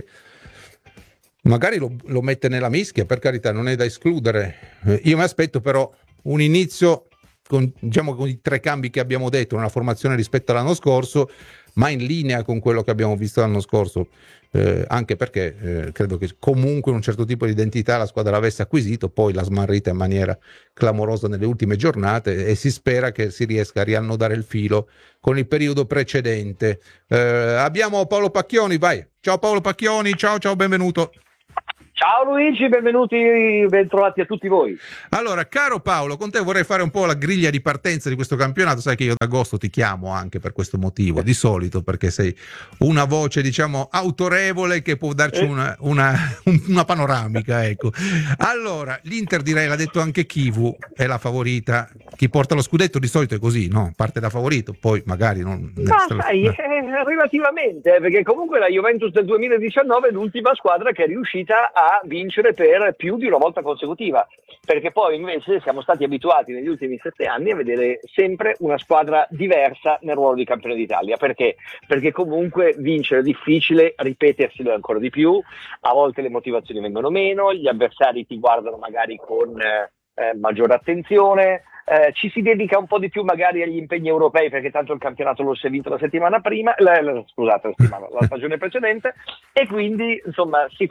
magari lo, lo mette nella mischia, per carità, non è da escludere. Io mi aspetto però un inizio con, diciamo, con i tre cambi che abbiamo detto, una formazione rispetto all'anno scorso, ma in linea con quello che abbiamo visto l'anno scorso, eh, anche perché eh, credo che comunque un certo tipo di identità la squadra l'avesse acquisito, poi l'ha smarrita in maniera clamorosa nelle ultime giornate e si spera che si riesca a riannodare il filo con il periodo precedente. Eh, abbiamo Paolo Pacchioni, vai. Ciao Paolo Pacchioni, ciao ciao, benvenuto. Ciao Luigi, benvenuti, bentrovati a tutti voi. Allora, caro Paolo, con te vorrei fare un po' la griglia di partenza di questo campionato. Sai che io ad agosto ti chiamo anche per questo motivo, di solito, perché sei una voce, diciamo, autorevole che può darci una, una, una panoramica, ecco. Allora, l'Inter, direi, l'ha detto anche Chivu, è la favorita. Chi porta lo scudetto di solito è così, no? Parte da favorito, poi magari non... Ma sai, eh, relativamente, perché comunque la Juventus del duemiladiciannove è l'ultima squadra che è riuscita a vincere per più di una volta consecutiva, perché poi invece siamo stati abituati negli ultimi sette anni a vedere sempre una squadra diversa nel ruolo di campione d'Italia. Perché? Perché comunque vincere è difficile, ripeterselo ancora di più, a volte le motivazioni vengono meno, gli avversari ti guardano magari con eh, eh, maggiore attenzione. Eh, ci si dedica un po' di più magari agli impegni europei, perché tanto il campionato lo si è vinto la settimana prima, la, la, scusate, la, settimana, la stagione precedente, e quindi insomma si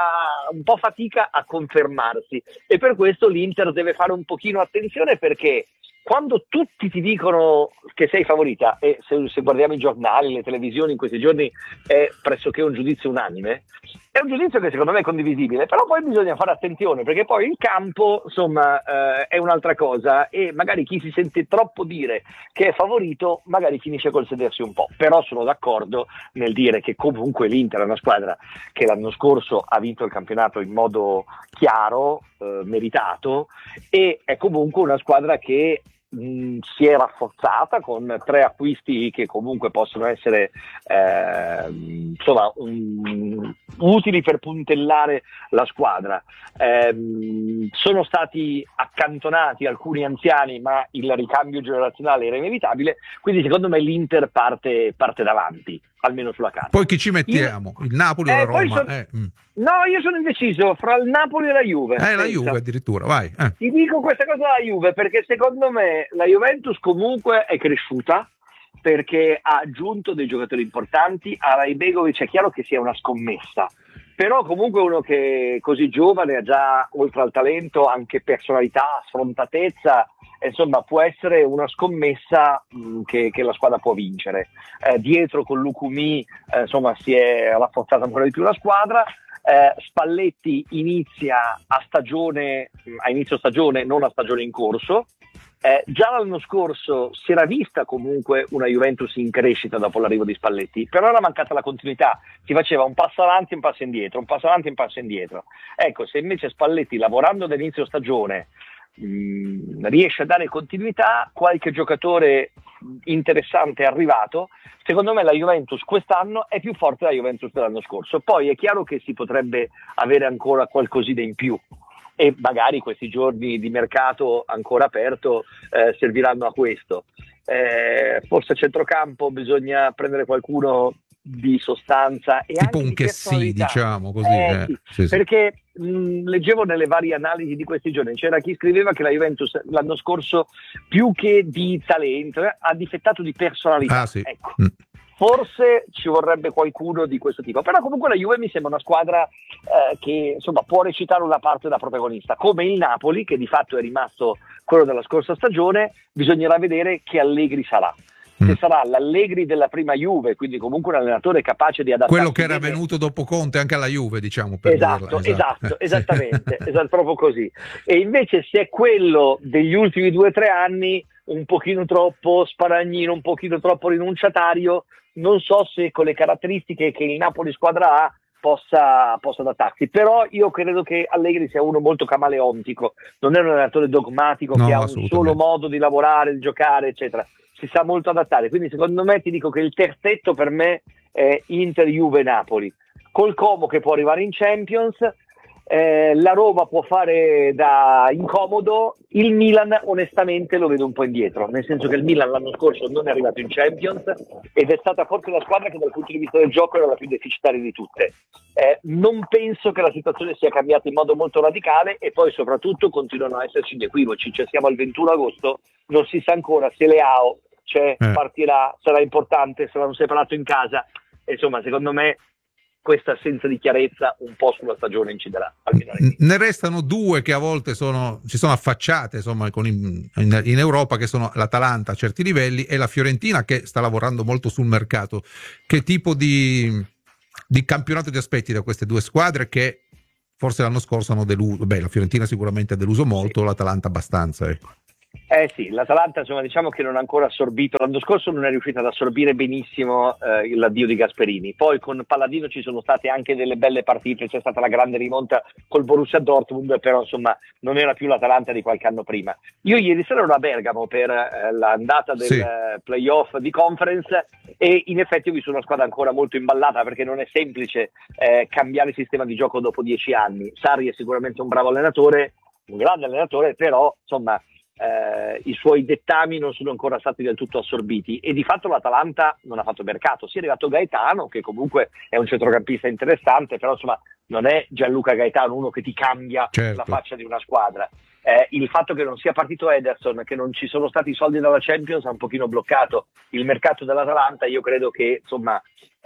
fa un po' fatica a confermarsi, e per questo l'Inter deve fare un pochino attenzione, perché quando tutti ti dicono che sei favorita, e se, se guardiamo i giornali, le televisioni in questi giorni è pressoché un giudizio unanime, è un giudizio che secondo me è condivisibile, però poi bisogna fare attenzione, perché poi il campo insomma eh, è un'altra cosa, e magari chi si sente troppo dire che è favorito magari finisce col sedersi un po'. Però sono d'accordo nel dire che comunque l'Inter è una squadra che l'anno scorso ha vinto il campionato in modo chiaro, eh, meritato, e è comunque una squadra che mh, si è rafforzata con tre acquisti che comunque possono essere eh, insomma un, utili per puntellare la squadra. Eh, sono stati accantonati alcuni anziani, ma il ricambio generazionale era inevitabile, quindi secondo me l'Inter parte, parte davanti, almeno sulla carta. Poi chi ci mettiamo? Io... il Napoli o eh, la Roma? Son... Eh, mm. No, io sono indeciso fra il Napoli e la Juve. Eh, la Juve addirittura, vai. Eh. Ti dico questa cosa della Juve perché secondo me la Juventus comunque è cresciuta, perché ha aggiunto dei giocatori importanti. A Rajbegovic è chiaro che sia una scommessa, però comunque uno che così giovane ha già, oltre al talento, anche personalità, sfrontatezza, insomma può essere una scommessa mh, che, che la squadra può vincere. Eh, dietro con Lukumi eh, insomma si è rafforzata ancora di più la squadra. Eh, Spalletti inizia a stagione, a inizio stagione, non a stagione in corso. Eh, già l'anno scorso si era vista comunque una Juventus in crescita dopo l'arrivo di Spalletti, però era mancata la continuità, si faceva un passo avanti e un passo indietro, un passo avanti e un passo indietro. Ecco, se invece Spalletti, lavorando dall'inizio stagione, mh, riesce a dare continuità, qualche giocatore interessante è arrivato, secondo me la Juventus quest'anno è più forte della Juventus dell'anno scorso. Poi è chiaro che si potrebbe avere ancora qualcosina in più, e magari questi giorni di mercato ancora aperto eh, serviranno a questo. Eh, forse a centrocampo bisogna prendere qualcuno di sostanza e tipo anche un di che sì, personalità. diciamo così. Eh, eh, sì, sì, sì. Perché mh, leggevo nelle varie analisi di questi giorni, c'era chi scriveva che la Juventus l'anno scorso più che di talento eh, ha difettato di personalità. Ah, sì. Ecco. Mm. Forse ci vorrebbe qualcuno di questo tipo, però comunque la Juve mi sembra una squadra eh, che insomma può recitare una parte da protagonista, come il Napoli, che di fatto è rimasto quello della scorsa stagione. Bisognerà vedere che Allegri sarà. Se mm. sarà l'Allegri della prima Juve, quindi comunque un allenatore capace di adattarsi. Quello che era bene. venuto dopo Conte anche alla Juve, diciamo. Per Esatto, dirla. esatto, esatto, esattamente, esatto, proprio così. E invece se è quello degli ultimi due o tre anni, un pochino troppo sparagnino, un pochino troppo rinunciatario, non so se con le caratteristiche che il Napoli squadra ha possa, possa adattarsi. Però io credo che Allegri sia uno molto camaleontico, non è un allenatore dogmatico no, che ha un solo modo di lavorare, di giocare, eccetera. Si sa molto adattare, quindi secondo me ti dico che il terzetto per me è Inter, Juve, Napoli, col Como che può arrivare in Champions. Eh, la Roma può fare da incomodo, il Milan onestamente lo vedo un po' indietro, nel senso che il Milan l'anno scorso non è arrivato in Champions ed è stata forse la squadra che dal punto di vista del gioco era la più deficitaria di tutte. Eh, non penso che la situazione sia cambiata in modo molto radicale, e poi soprattutto continuano a esserci gli equivoci, cioè siamo al ventuno agosto, non si sa ancora se Leao c'è, Eh. partirà, sarà importante, sarà un separato in casa. E insomma, secondo me questa assenza di chiarezza un po' sulla stagione inciderà. Almeno N- ne restano due che a volte sono, si sono affacciate insomma con in, in, in Europa, che sono l'Atalanta a certi livelli e la Fiorentina, che sta lavorando molto sul mercato. Che tipo di, di campionato ti aspetti da queste due squadre che forse l'anno scorso hanno deluso? Beh, la Fiorentina sicuramente ha deluso molto, l'Atalanta abbastanza, ecco. Eh sì, l'Atalanta insomma diciamo che non ha ancora assorbito, l'anno scorso non è riuscita ad assorbire benissimo eh, l'addio di Gasperini, poi con Palladino ci sono state anche delle belle partite, c'è stata la grande rimonta col Borussia Dortmund, però insomma non era più l'Atalanta di qualche anno prima. Io ieri sera ero a Bergamo per eh, l'andata del Sì. eh, playoff di Conference e in effetti ho visto una squadra ancora molto imballata, perché non è semplice eh, cambiare sistema di gioco dopo dieci anni. Sarri è sicuramente un bravo allenatore, un grande allenatore, però insomma Eh, i suoi dettami non sono ancora stati del tutto assorbiti e di fatto l'Atalanta non ha fatto mercato. Si è arrivato Gaetano, che comunque è un centrocampista interessante, però insomma non è Gianluca Gaetano uno che ti cambia Certo. la faccia di una squadra. Eh, il fatto che non sia partito Ederson, che non ci sono stati i soldi dalla Champions, ha un pochino bloccato il mercato dell'Atalanta. Io credo che insomma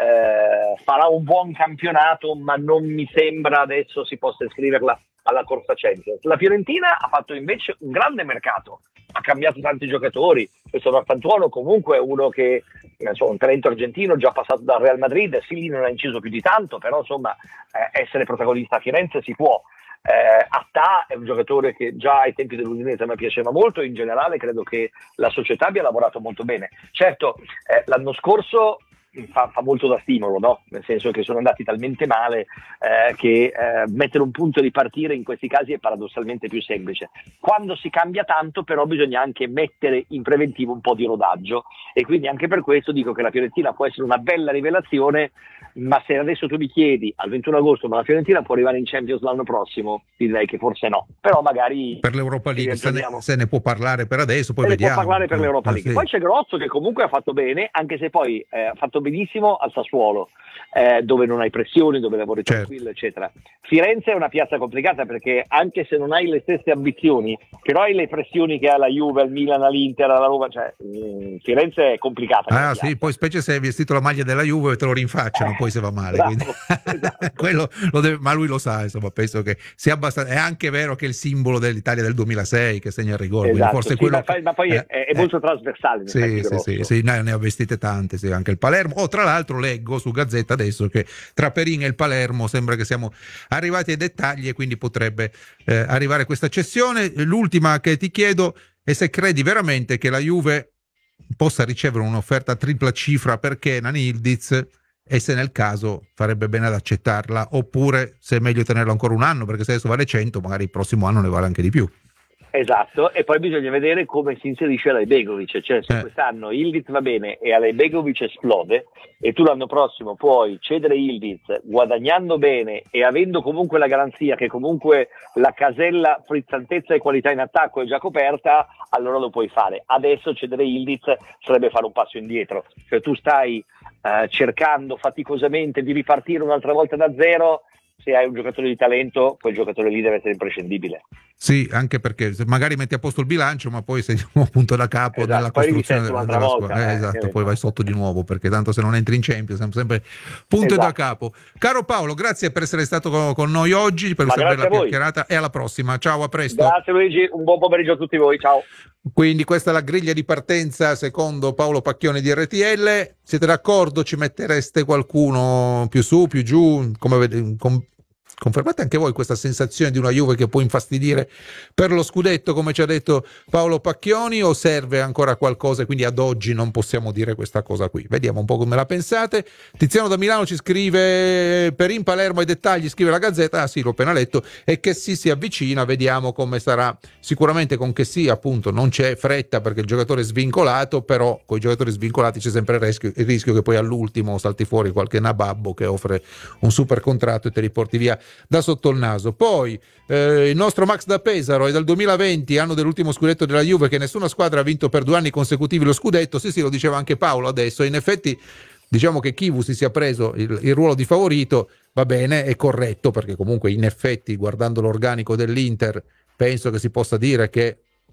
eh, farà un buon campionato, ma non mi sembra adesso si possa iscriverla alla corsa Champions. La Fiorentina ha fatto invece un grande mercato, ha cambiato tanti giocatori. Questo Raffantuono comunque è uno che insomma, un talento argentino già passato dal Real Madrid, sì, non ha inciso più di tanto, però insomma eh, essere protagonista a Firenze si può. Eh, Attà è un giocatore che già ai tempi dell'Udinese mi piaceva molto, in generale credo che la società abbia lavorato molto bene. Certo, eh, l'anno scorso Fa, fa molto da stimolo, no? Nel senso che sono andati talmente male eh, che eh, mettere un punto di partire in questi casi è paradossalmente più semplice. Quando si cambia tanto però bisogna anche mettere in preventivo un po' di rodaggio, e quindi anche per questo dico che la Fiorentina può essere una bella rivelazione, ma se adesso tu mi chiedi al ventuno agosto ma la Fiorentina può arrivare in Champions l'anno prossimo, ti direi che forse no, però magari Per l'Europa League se ne, ragioniamo. se ne può parlare per adesso, poi Se ne vediamo. può parlare per l'Europa Eh, League. sì. Poi c'è Grosso che comunque ha fatto bene, anche se poi eh, ha fatto benissimo al Sassuolo, eh, dove non hai pressioni, dove lavori Certo. tranquillo, eccetera. Firenze è una piazza complicata perché anche se non hai le stesse ambizioni, però hai le pressioni che ha la Juve, il Milan, l'Inter, la Roma, cioè mh, Firenze è complicata. come Ah piazza. sì, poi specie se hai vestito la maglia della Juve te lo rinfacciano Eh, poi se va male, bravo, quindi esatto. quello lo deve, ma lui lo sa, insomma, penso che sia abbastanza. È anche vero che è il simbolo dell'Italia del duemilasei che segna il rigore, quindi Esatto, forse sì, quello ma, poi- ma poi eh, è, è eh, molto trasversale in sì, effetti sì, Grosso. sì, sì, ne, ne ha vestite tante, sì, anche il Palermo. Oh, tra l'altro leggo su Gazzetta adesso che tra Perin e il Palermo sembra che siamo arrivati ai dettagli e quindi potrebbe eh, arrivare questa cessione. L'ultima che ti chiedo è se credi veramente che la Juve possa ricevere un'offerta a tripla cifra per Kenan Yildiz, e se nel caso farebbe bene ad accettarla, oppure se è meglio tenerlo ancora un anno, perché se adesso vale cento magari il prossimo anno ne vale anche di più. Esatto, e poi bisogna vedere come si inserisce Alejbegovic, cioè se Eh. quest'anno Yildiz va bene e Alejbegovic esplode e tu l'anno prossimo puoi cedere Yildiz guadagnando bene e avendo comunque la garanzia che comunque la casella frizzantezza e qualità in attacco è già coperta, allora lo puoi fare. Adesso cedere Yildiz sarebbe fare un passo indietro, cioè tu stai eh, cercando faticosamente di ripartire un'altra volta da zero. Se hai un giocatore di talento, quel giocatore lì deve essere imprescindibile. Sì, anche perché se magari metti a posto il bilancio, ma poi sei un punto da capo Esatto, nella poi costruzione risetti della, un'altra della volta, squadra. Eh, eh, esatto, che poi ne vai so. sotto di nuovo, perché tanto se non entri in Champions siamo sempre punto Esatto. da capo. Caro Paolo, grazie per essere stato con, con noi oggi, per Ma questa grazie bella a voi. chiacchierata, e alla prossima. Ciao, a presto. Grazie Luigi, un buon pomeriggio a tutti voi, ciao. Quindi questa è la griglia di partenza secondo Paolo Pacchioni di R T L. Siete d'accordo? Ci mettereste qualcuno più su, più giù? Come vede, com- confermate anche voi questa sensazione di una Juve che può infastidire per lo scudetto, come ci ha detto Paolo Pacchioni, o serve ancora qualcosa e quindi ad oggi non possiamo dire questa cosa qui? Vediamo un po' come la pensate. Tiziano da Milano ci scrive: per in Palermo i dettagli, scrive la Gazzetta. Ah sì, l'ho appena letto. E che sì, si avvicina, vediamo come sarà. Sicuramente con che sì, appunto, non c'è fretta perché il giocatore è svincolato, però con i giocatori svincolati c'è sempre il rischio, il rischio che poi all'ultimo salti fuori qualche nababbo che offre un super contratto e te li porti via da sotto il naso. Poi eh, il nostro Max da Pesaro è dal duemilaventi, anno dell'ultimo scudetto della Juve, che nessuna squadra ha vinto per due anni consecutivi lo scudetto. Sì sì, lo diceva anche Paolo adesso. In effetti diciamo che Chivu si sia preso il, il ruolo di favorito, va bene, è corretto, perché comunque in effetti guardando l'organico dell'Inter penso che si possa dire che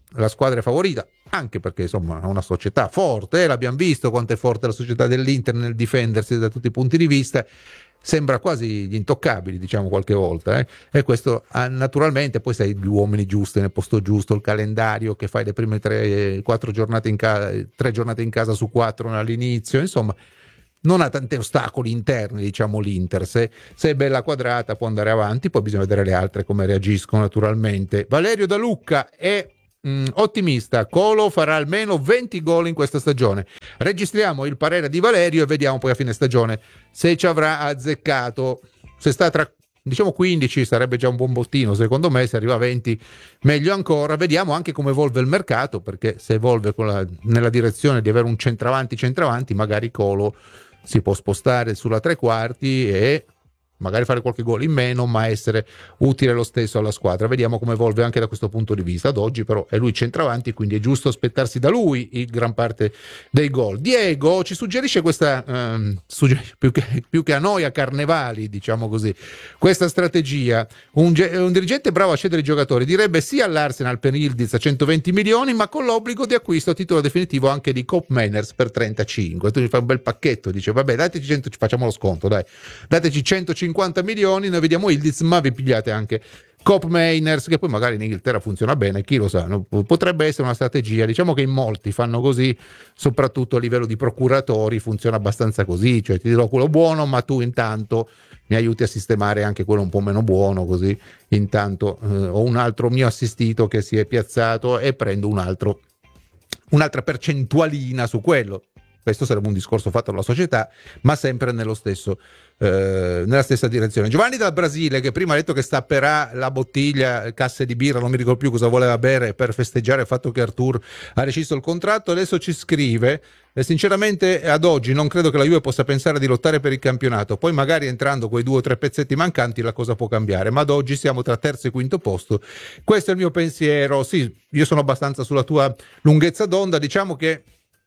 la squadra è favorita, anche perché insomma è una società forte, eh, l'abbiamo visto quanto è forte la società dell'Inter nel difendersi da tutti i punti di vista, sembra quasi gli intoccabili, diciamo, qualche volta, eh? E questo ah, naturalmente poi sei gli uomini giusti nel posto giusto, il calendario che fai le prime tre, quattro giornate in casa, tre giornate in casa su quattro all'inizio, insomma non ha tanti ostacoli interni, diciamo, l'Inter. Se, se è bella quadrata può andare avanti, poi bisogna vedere le altre come reagiscono naturalmente. Valerio da Lucca è mh, ottimista, Colo farà almeno venti gol in questa stagione. Registriamo il parere di Valerio e vediamo poi a fine stagione se ci avrà azzeccato. Se sta tra diciamo quindici sarebbe già un buon bottino, secondo me. Se arriva a venti meglio ancora. Vediamo anche come evolve il mercato, perché se evolve con la, nella direzione di avere un centravanti centravanti, magari Colo si può spostare sulla tre quarti e magari fare qualche gol in meno, ma essere utile lo stesso alla squadra. Vediamo come evolve anche da questo punto di vista. Ad oggi però è lui centravanti, quindi è giusto aspettarsi da lui il gran parte dei gol. Diego ci suggerisce questa ehm, sugger- più, che, più che a noi, a Carnevali, diciamo così, questa strategia. Un, ge- un dirigente bravo a scegliere i giocatori direbbe sì all'Arsenal per Yildiz a centoventi milioni, ma con l'obbligo di acquisto a titolo definitivo anche di Koop Meiners per trentacinque. Tu gli fai un bel pacchetto, dice vabbè dateci cento, facciamo lo sconto, dai, dateci centocinquanta milioni, noi vediamo Yildiz, ma vi pigliate anche Koop Meiners, che poi magari in Inghilterra funziona bene, chi lo sa, no? Potrebbe essere una strategia. Diciamo che in molti fanno così, soprattutto a livello di procuratori funziona abbastanza così, cioè ti dirò quello buono, ma tu intanto mi aiuti a sistemare anche quello un po' meno buono, così intanto eh, ho un altro mio assistito che si è piazzato e prendo un altro un'altra percentualina su quello. Questo sarebbe un discorso fatto alla società, ma sempre nello stesso, eh, nella stessa direzione. Giovanni dal Brasile, che prima ha detto che stapperà la bottiglia, casse di birra, non mi ricordo più cosa voleva bere per festeggiare il fatto che Artur ha rescisso il contratto, adesso ci scrive: eh, sinceramente ad oggi non credo che la Juve possa pensare di lottare per il campionato, poi magari entrando quei due o tre pezzetti mancanti la cosa può cambiare, ma ad oggi siamo tra terzo e quinto posto. Questo è il mio pensiero. Sì, io sono abbastanza sulla tua lunghezza d'onda. Diciamo che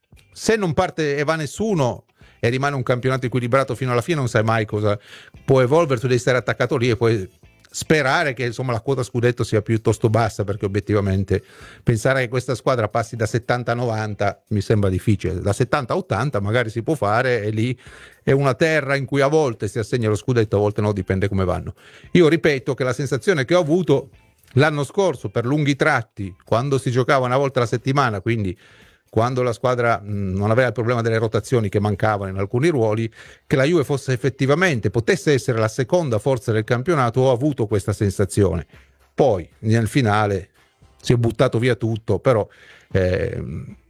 se non parte e va nessuno e rimane un campionato equilibrato fino alla fine, non sai mai cosa può evolvere, tu devi stare attaccato lì e poi sperare che insomma la quota scudetto sia piuttosto bassa, perché obiettivamente pensare che questa squadra passi da settanta a novanta mi sembra difficile. Da settanta a ottanta magari si può fare, e lì è una terra in cui a volte si assegna lo scudetto, a volte no, dipende come vanno. Io ripeto che la sensazione che ho avuto l'anno scorso per lunghi tratti, quando si giocava una volta alla settimana, quindi quando la squadra mh, non aveva il problema delle rotazioni che mancavano in alcuni ruoli, che la Juve fosse effettivamente, potesse essere la seconda forza del campionato, ho avuto questa sensazione. Poi nel finale si è buttato via tutto, però eh,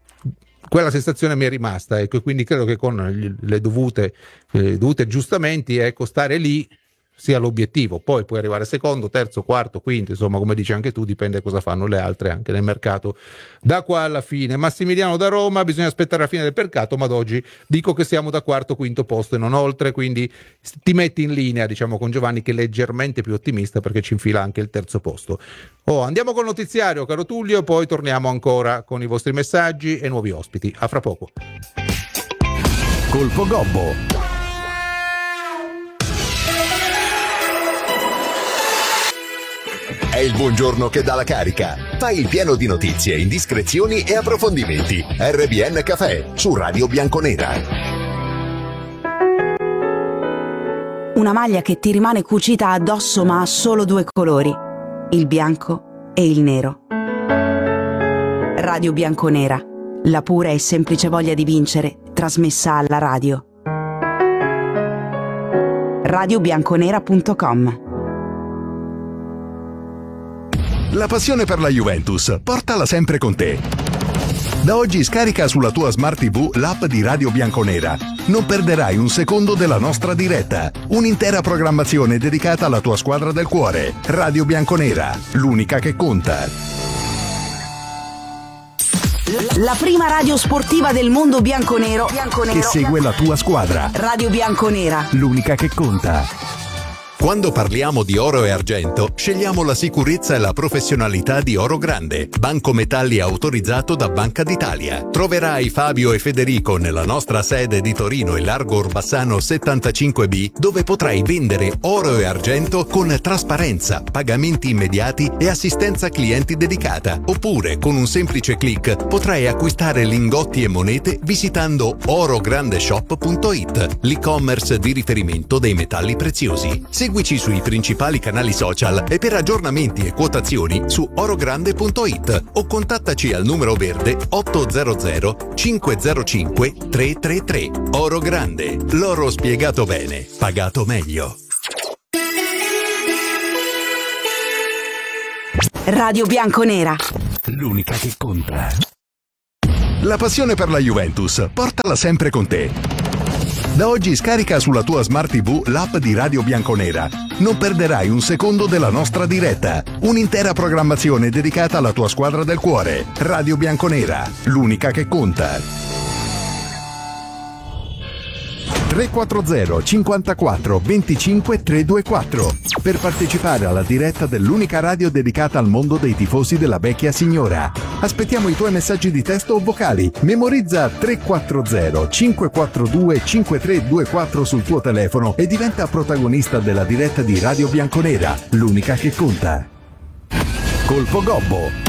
quella sensazione mi è rimasta, ecco, e quindi credo che con le dovute, eh, dovute aggiustamenti, ecco, stare lì sia l'obiettivo. Poi puoi arrivare secondo, terzo, quarto, quinto, insomma, come dici anche tu, dipende cosa fanno le altre anche nel mercato da qua alla fine. Massimiliano da Roma: bisogna aspettare la fine del mercato, ma ad oggi dico che siamo da quarto, quinto posto e non oltre, quindi ti metti in linea, diciamo, con Giovanni, che è leggermente più ottimista perché ci infila anche il terzo posto. Oh, andiamo col notiziario, caro Tullio, poi torniamo ancora con i vostri messaggi e nuovi ospiti. A fra poco. Colpo Gobbo. È il buongiorno che dà la carica. Fai il pieno di notizie, indiscrezioni e approfondimenti. R B N Café su Radio Bianconera. Una maglia che ti rimane cucita addosso ma ha solo due colori, il bianco e il nero. Radio Bianconera, la pura e semplice voglia di vincere trasmessa alla radio. radio bianconera punto com. La passione per la Juventus, portala sempre con te. Da oggi scarica sulla tua Smart tivù l'app di Radio Bianconera. Non perderai un secondo della nostra diretta. Un'intera programmazione dedicata alla tua squadra del cuore. Radio Bianconera, l'unica che conta. La prima radio sportiva del mondo bianconero, bianconero che segue la tua squadra. Radio Bianconera, l'unica che conta. Quando parliamo di oro e argento, scegliamo la sicurezza e la professionalità di Oro Grande, banco metalli autorizzato da Banca d'Italia. Troverai Fabio e Federico nella nostra sede di Torino e Largo Orbassano settantacinque B, dove potrai vendere oro e argento con trasparenza, pagamenti immediati e assistenza clienti dedicata. Oppure, con un semplice click, potrai acquistare lingotti e monete visitando orograndeshop punto it, l'e-commerce di riferimento dei metalli preziosi. Seguici sui principali canali social e per aggiornamenti e quotazioni su orogrande punto it o contattaci al numero verde ottocento cinquecentocinque trecentotrentatré. Oro Grande, l'oro spiegato bene, pagato meglio. Radio Bianconera. L'unica che conta. La passione per la Juventus, portala sempre con te. Da oggi scarica sulla tua Smart tivù l'app di Radio Bianconera. Non perderai un secondo della nostra diretta. Un'intera programmazione dedicata alla tua squadra del cuore. Radio Bianconera, l'unica che conta. tre quattro zero cinquantaquattro venticinque trecentoventiquattro per partecipare alla diretta dell'unica radio dedicata al mondo dei tifosi della vecchia signora. Aspettiamo i tuoi messaggi di testo o vocali. Memorizza tre quattro zero cinque quattro due cinque tre due quattro sul tuo telefono e diventa protagonista della diretta di Radio Bianconera, l'unica che conta. Colpo Gobbo.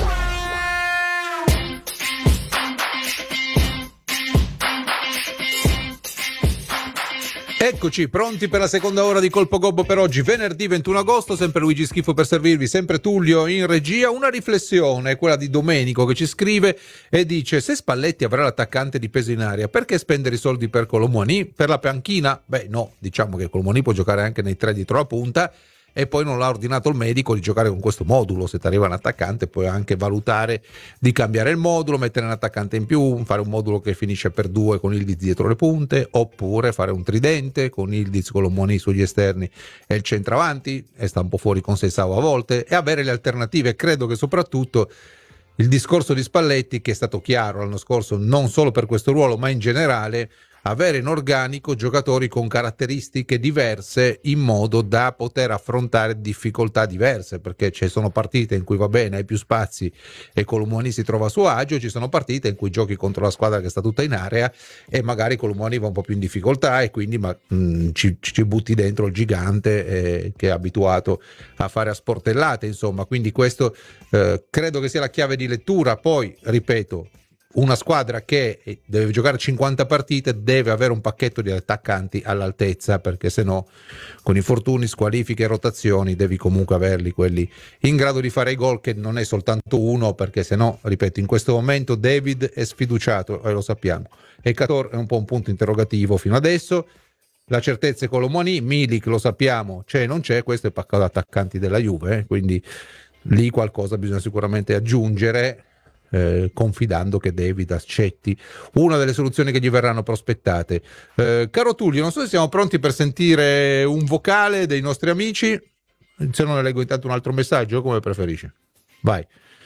Eccoci, pronti per la seconda ora di Colpo Gobbo per oggi, venerdì ventuno agosto, sempre Luigi Schifo per servirvi, sempre Tullio in regia. Una riflessione, quella di Domenico, che ci scrive e dice: se Spalletti avrà l'attaccante di peso in aria, perché spendere i soldi per Colomoni? Per la panchina? Beh no, diciamo che Colomoni può giocare anche nei tre dietro la punta, e poi non l'ha ordinato il medico di giocare con questo modulo. Se ti arriva un attaccante puoi anche valutare di cambiare il modulo, mettere un attaccante in più, fare un modulo che finisce per due con Ildiz dietro le punte, oppure fare un tridente con Ildiz, Colomoni sugli esterni e il centravanti, e sta un po' fuori con Seisao a volte, e avere le alternative. Credo che soprattutto il discorso di Spalletti, che è stato chiaro l'anno scorso non solo per questo ruolo ma in generale, avere in organico giocatori con caratteristiche diverse in modo da poter affrontare difficoltà diverse, perché ci sono partite in cui va bene, hai più spazi e Colomoni si trova a suo agio, ci sono partite in cui giochi contro la squadra che sta tutta in area e magari Colomoni va un po' più in difficoltà e quindi ma, mh, ci, ci butti dentro il gigante eh, che è abituato a fare a sportellate, insomma. Quindi questo eh, credo che sia la chiave di lettura. Poi ripeto, una squadra che deve giocare cinquanta partite deve avere un pacchetto di attaccanti all'altezza, perché se no con infortuni, squalifiche e rotazioni devi comunque averli quelli in grado di fare i gol, che non è soltanto uno, perché se no, ripeto, in questo momento David è sfiduciato e lo sappiamo, e Cator è un po' un punto interrogativo fino adesso. La certezza è Colomoni, Milik lo sappiamo, c'è non c'è, questo è il pacchetto attaccanti della Juve, eh? Quindi lì qualcosa bisogna sicuramente aggiungere, Eh, confidando che David accetti una delle soluzioni che gli verranno prospettate. Eh, caro Tullio, non so se siamo pronti per sentire un vocale dei nostri amici, se non ne leggo intanto un altro messaggio, come preferisci. Vai.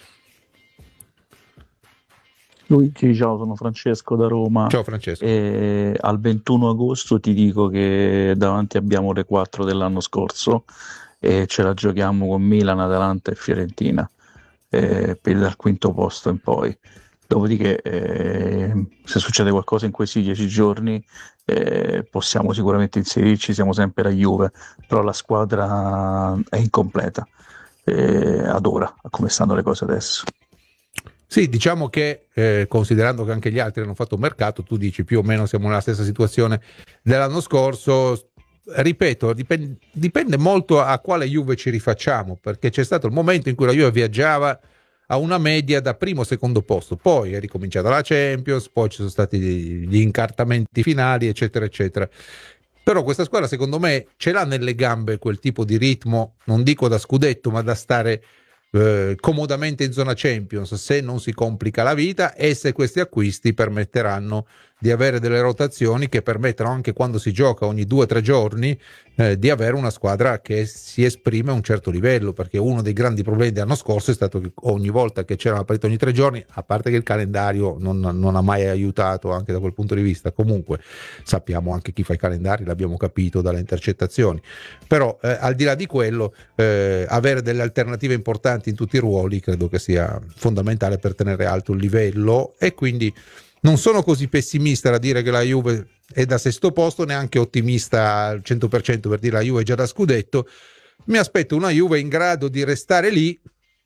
Luigi, ciao, sono Francesco da Roma. Ciao Francesco. E al ventuno agosto ti dico che davanti abbiamo le quattro dell'anno scorso e ce la giochiamo con Milan, Atalanta e Fiorentina. Eh, per dal quinto posto in poi. Dopodiché eh, se succede qualcosa in questi dieci giorni eh, possiamo sicuramente inserirci, siamo sempre la Juve, però la squadra è incompleta eh, ad ora, a come stanno le cose adesso. Sì, diciamo che eh, considerando che anche gli altri hanno fatto un mercato, tu dici più o meno siamo nella stessa situazione dell'anno scorso. Ripeto, dipende, dipende molto a quale Juve ci rifacciamo, perché c'è stato il momento in cui la Juve viaggiava a una media da primo o secondo posto, poi è ricominciata la Champions, poi ci sono stati gli incartamenti finali, eccetera eccetera. Però questa squadra secondo me ce l'ha nelle gambe quel tipo di ritmo, non dico da scudetto, ma da stare eh, comodamente in zona Champions, se non si complica la vita e se questi acquisti permetteranno di avere delle rotazioni che permettano, anche quando si gioca ogni due o tre giorni, eh, di avere una squadra che si esprime a un certo livello, perché uno dei grandi problemi dell'anno scorso è stato che ogni volta che c'era una partita ogni tre giorni, a parte che il calendario non, non ha mai aiutato anche da quel punto di vista, comunque sappiamo anche chi fa i calendari, l'abbiamo capito dalle intercettazioni, però eh, al di là di quello eh, avere delle alternative importanti in tutti i ruoli credo che sia fondamentale per tenere alto il livello, e quindi non sono così pessimista da dire che la Juve è da sesto posto, neanche ottimista al cento per cento per dire la Juve è già da scudetto. Mi aspetto una Juve in grado di restare lì,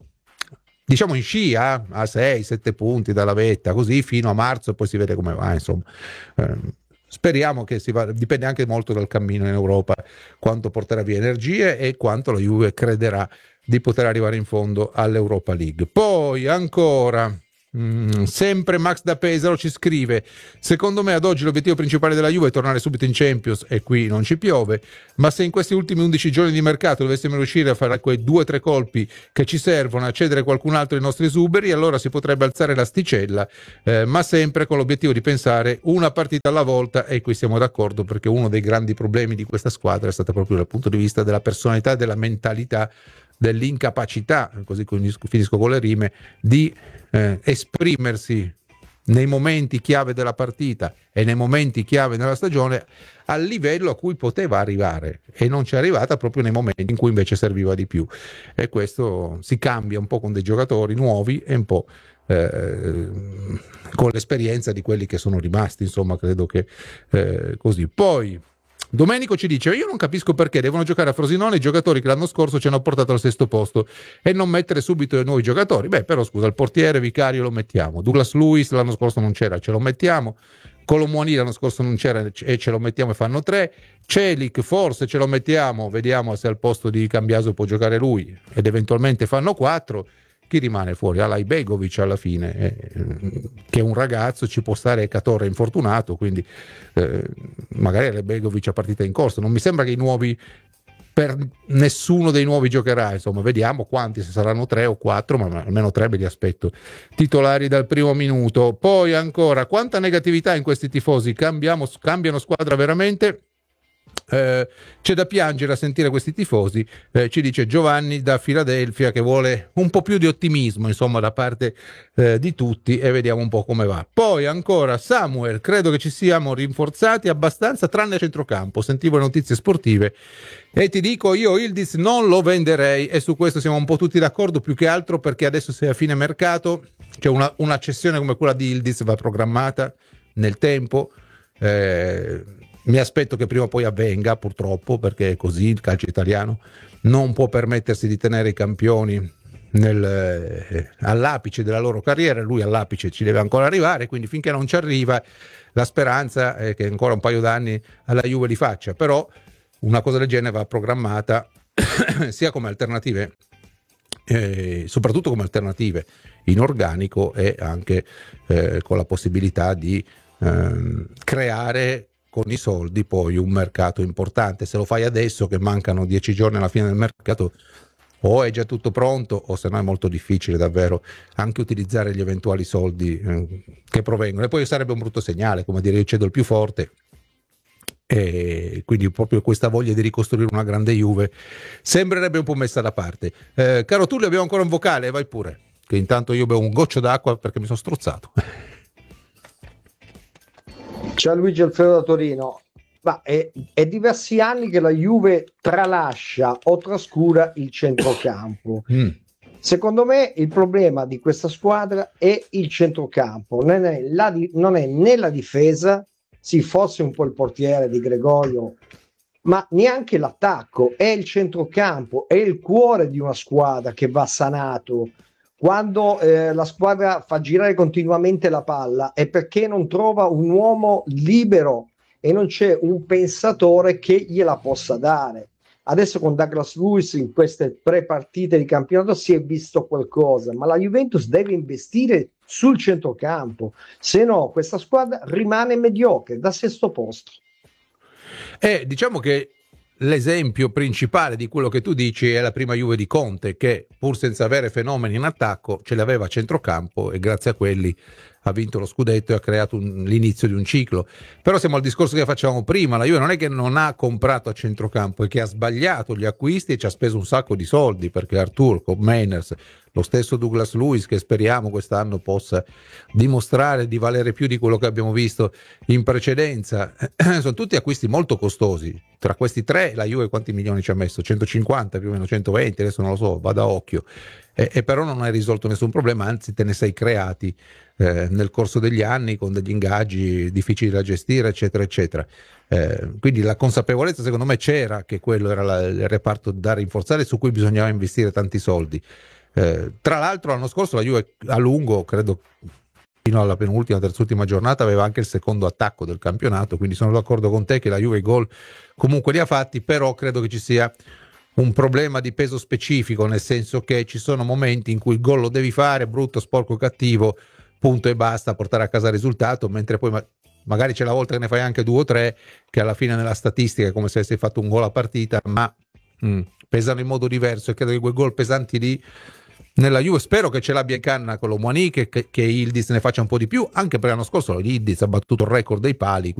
diciamo in scia, a sei sette punti dalla vetta, così fino a marzo, e poi si vede come va, insomma. Eh, speriamo che si va, dipende anche molto dal cammino in Europa, quanto porterà via energie e quanto la Juve crederà di poter arrivare in fondo all'Europa League. Poi ancora Mm, sempre Max da Pesaro ci scrive: secondo me ad oggi l'obiettivo principale della Juve è tornare subito in Champions, e qui non ci piove, ma se in questi ultimi undici giorni di mercato dovessimo riuscire a fare quei due o tre colpi che ci servono a cedere qualcun altro ai nostri esuberi, allora si potrebbe alzare l'asticella, eh, ma sempre con l'obiettivo di pensare una partita alla volta. E qui siamo d'accordo, perché uno dei grandi problemi di questa squadra è stato proprio dal punto di vista della personalità, della mentalità, dell'incapacità, così finisco con le rime, di eh, esprimersi nei momenti chiave della partita e nei momenti chiave della stagione al livello a cui poteva arrivare, e non ci è arrivata proprio nei momenti in cui invece serviva di più. E questo si cambia un po' con dei giocatori nuovi e un po' eh, con l'esperienza di quelli che sono rimasti, insomma credo che eh, così. Poi Domenico ci dice: io non capisco perché devono giocare a Frosinone i giocatori che l'anno scorso ci hanno portato al sesto posto e non mettere subito i nuovi giocatori. Beh, però scusa, il portiere Vicario lo mettiamo, Douglas Luiz l'anno scorso non c'era, ce lo mettiamo, Colomoni l'anno scorso non c'era e ce lo mettiamo e fanno tre, Celik forse ce lo mettiamo, vediamo se al posto di Cambiaso può giocare lui, ed eventualmente fanno quattro. Chi rimane fuori? Alai Begovic alla fine, eh, che è un ragazzo, ci può stare Catorre infortunato, quindi eh, magari Alai Begovic a partita in corso. Non mi sembra che i nuovi, per nessuno dei nuovi giocherà, insomma vediamo quanti, se saranno tre o quattro, ma almeno tre me li aspetto titolari dal primo minuto. Poi ancora, quanta negatività in questi tifosi, cambiamo, cambiano squadra veramente. Eh, c'è da piangere a sentire questi tifosi, eh, ci dice Giovanni da Filadelfia, che vuole un po' più di ottimismo insomma da parte eh, di tutti, e vediamo un po' come va. Poi ancora Samuel: credo che ci siamo rinforzati abbastanza tranne a centrocampo, sentivo le notizie sportive e ti dico io Yildiz non lo venderei, e su questo siamo un po' tutti d'accordo, più che altro perché adesso se a fine mercato cioè una, una cessione come quella di Yildiz va programmata nel tempo. eh, Mi aspetto che prima o poi avvenga, purtroppo, perché è così il calcio italiano non può permettersi di tenere i campioni nel, eh, all'apice della loro carriera. Lui all'apice ci deve ancora arrivare, quindi finché non ci arriva la speranza è che ancora un paio d'anni alla Juve li faccia, però una cosa del genere va programmata sia come alternative, eh, soprattutto come alternative in organico, e anche eh, con la possibilità di eh, creare con i soldi poi un mercato importante. Se lo fai adesso che mancano dieci giorni alla fine del mercato, o è già tutto pronto, o se no è molto difficile davvero anche utilizzare gli eventuali soldi eh, che provengono, e poi sarebbe un brutto segnale, come dire io cedo il più forte, e quindi proprio questa voglia di ricostruire una grande Juve sembrerebbe un po' messa da parte. Eh, caro Tullio, abbiamo ancora un vocale, vai pure, che intanto io bevo un goccio d'acqua perché mi sono strozzato. Ciao Luigi Alfredo da Torino. Ma è, è diversi anni che la Juve tralascia o trascura il centrocampo. Mm. Secondo me il problema di questa squadra è il centrocampo, non è, la, non è né la difesa, sì, forse un po' il portiere di Gregorio, ma neanche l'attacco, è il centrocampo, è il cuore di una squadra che va sanato. Quando eh, la squadra fa girare continuamente la palla è perché non trova un uomo libero e non c'è un pensatore che gliela possa dare. Adesso con Douglas Luiz in queste tre partite di campionato si è visto qualcosa, ma la Juventus deve investire sul centrocampo, se no questa squadra rimane mediocre da sesto posto. Eh, diciamo che l'esempio principale di quello che tu dici è la prima Juve di Conte, che pur senza avere fenomeni in attacco ce l'aveva a centrocampo e grazie a quelli ha vinto lo scudetto e ha creato un, l'inizio di un ciclo. Però siamo al discorso che facevamo prima, la Juve non è che non ha comprato a centrocampo, è che ha sbagliato gli acquisti e ci ha speso un sacco di soldi, perché Arthur, Koopmeiners, lo stesso Douglas Luiz, che speriamo quest'anno possa dimostrare di valere più di quello che abbiamo visto in precedenza, sono tutti acquisti molto costosi. Tra questi tre la Juve quanti milioni ci ha messo? centocinquanta, più o meno centoventi, adesso non lo so, vado a occhio. E, e però non hai risolto nessun problema, anzi te ne sei creati eh, nel corso degli anni con degli ingaggi difficili da gestire, eccetera, eccetera. Eh, quindi la consapevolezza secondo me c'era che quello era la, il reparto da rinforzare, su cui bisognava investire tanti soldi. Eh, tra l'altro l'anno scorso la Juve a lungo, credo fino alla penultima, terzultima giornata, aveva anche il secondo attacco del campionato, quindi sono d'accordo con te che la Juve i gol comunque li ha fatti, però credo che ci sia un problema di peso specifico, nel senso che ci sono momenti in cui il gol lo devi fare, brutto, sporco, cattivo, punto e basta, portare a casa il risultato, mentre poi ma- magari c'è la volta che ne fai anche due o tre, che alla fine nella statistica è come se avessi fatto un gol a partita, ma mh, pesano in modo diverso, e credo che quei gol pesanti lì nella Juve, spero che ce l'abbia in canna con lo Moani, che, che, che Yildiz ne faccia un po' di più, anche perché l'anno scorso Yildiz ha battuto il record dei pali.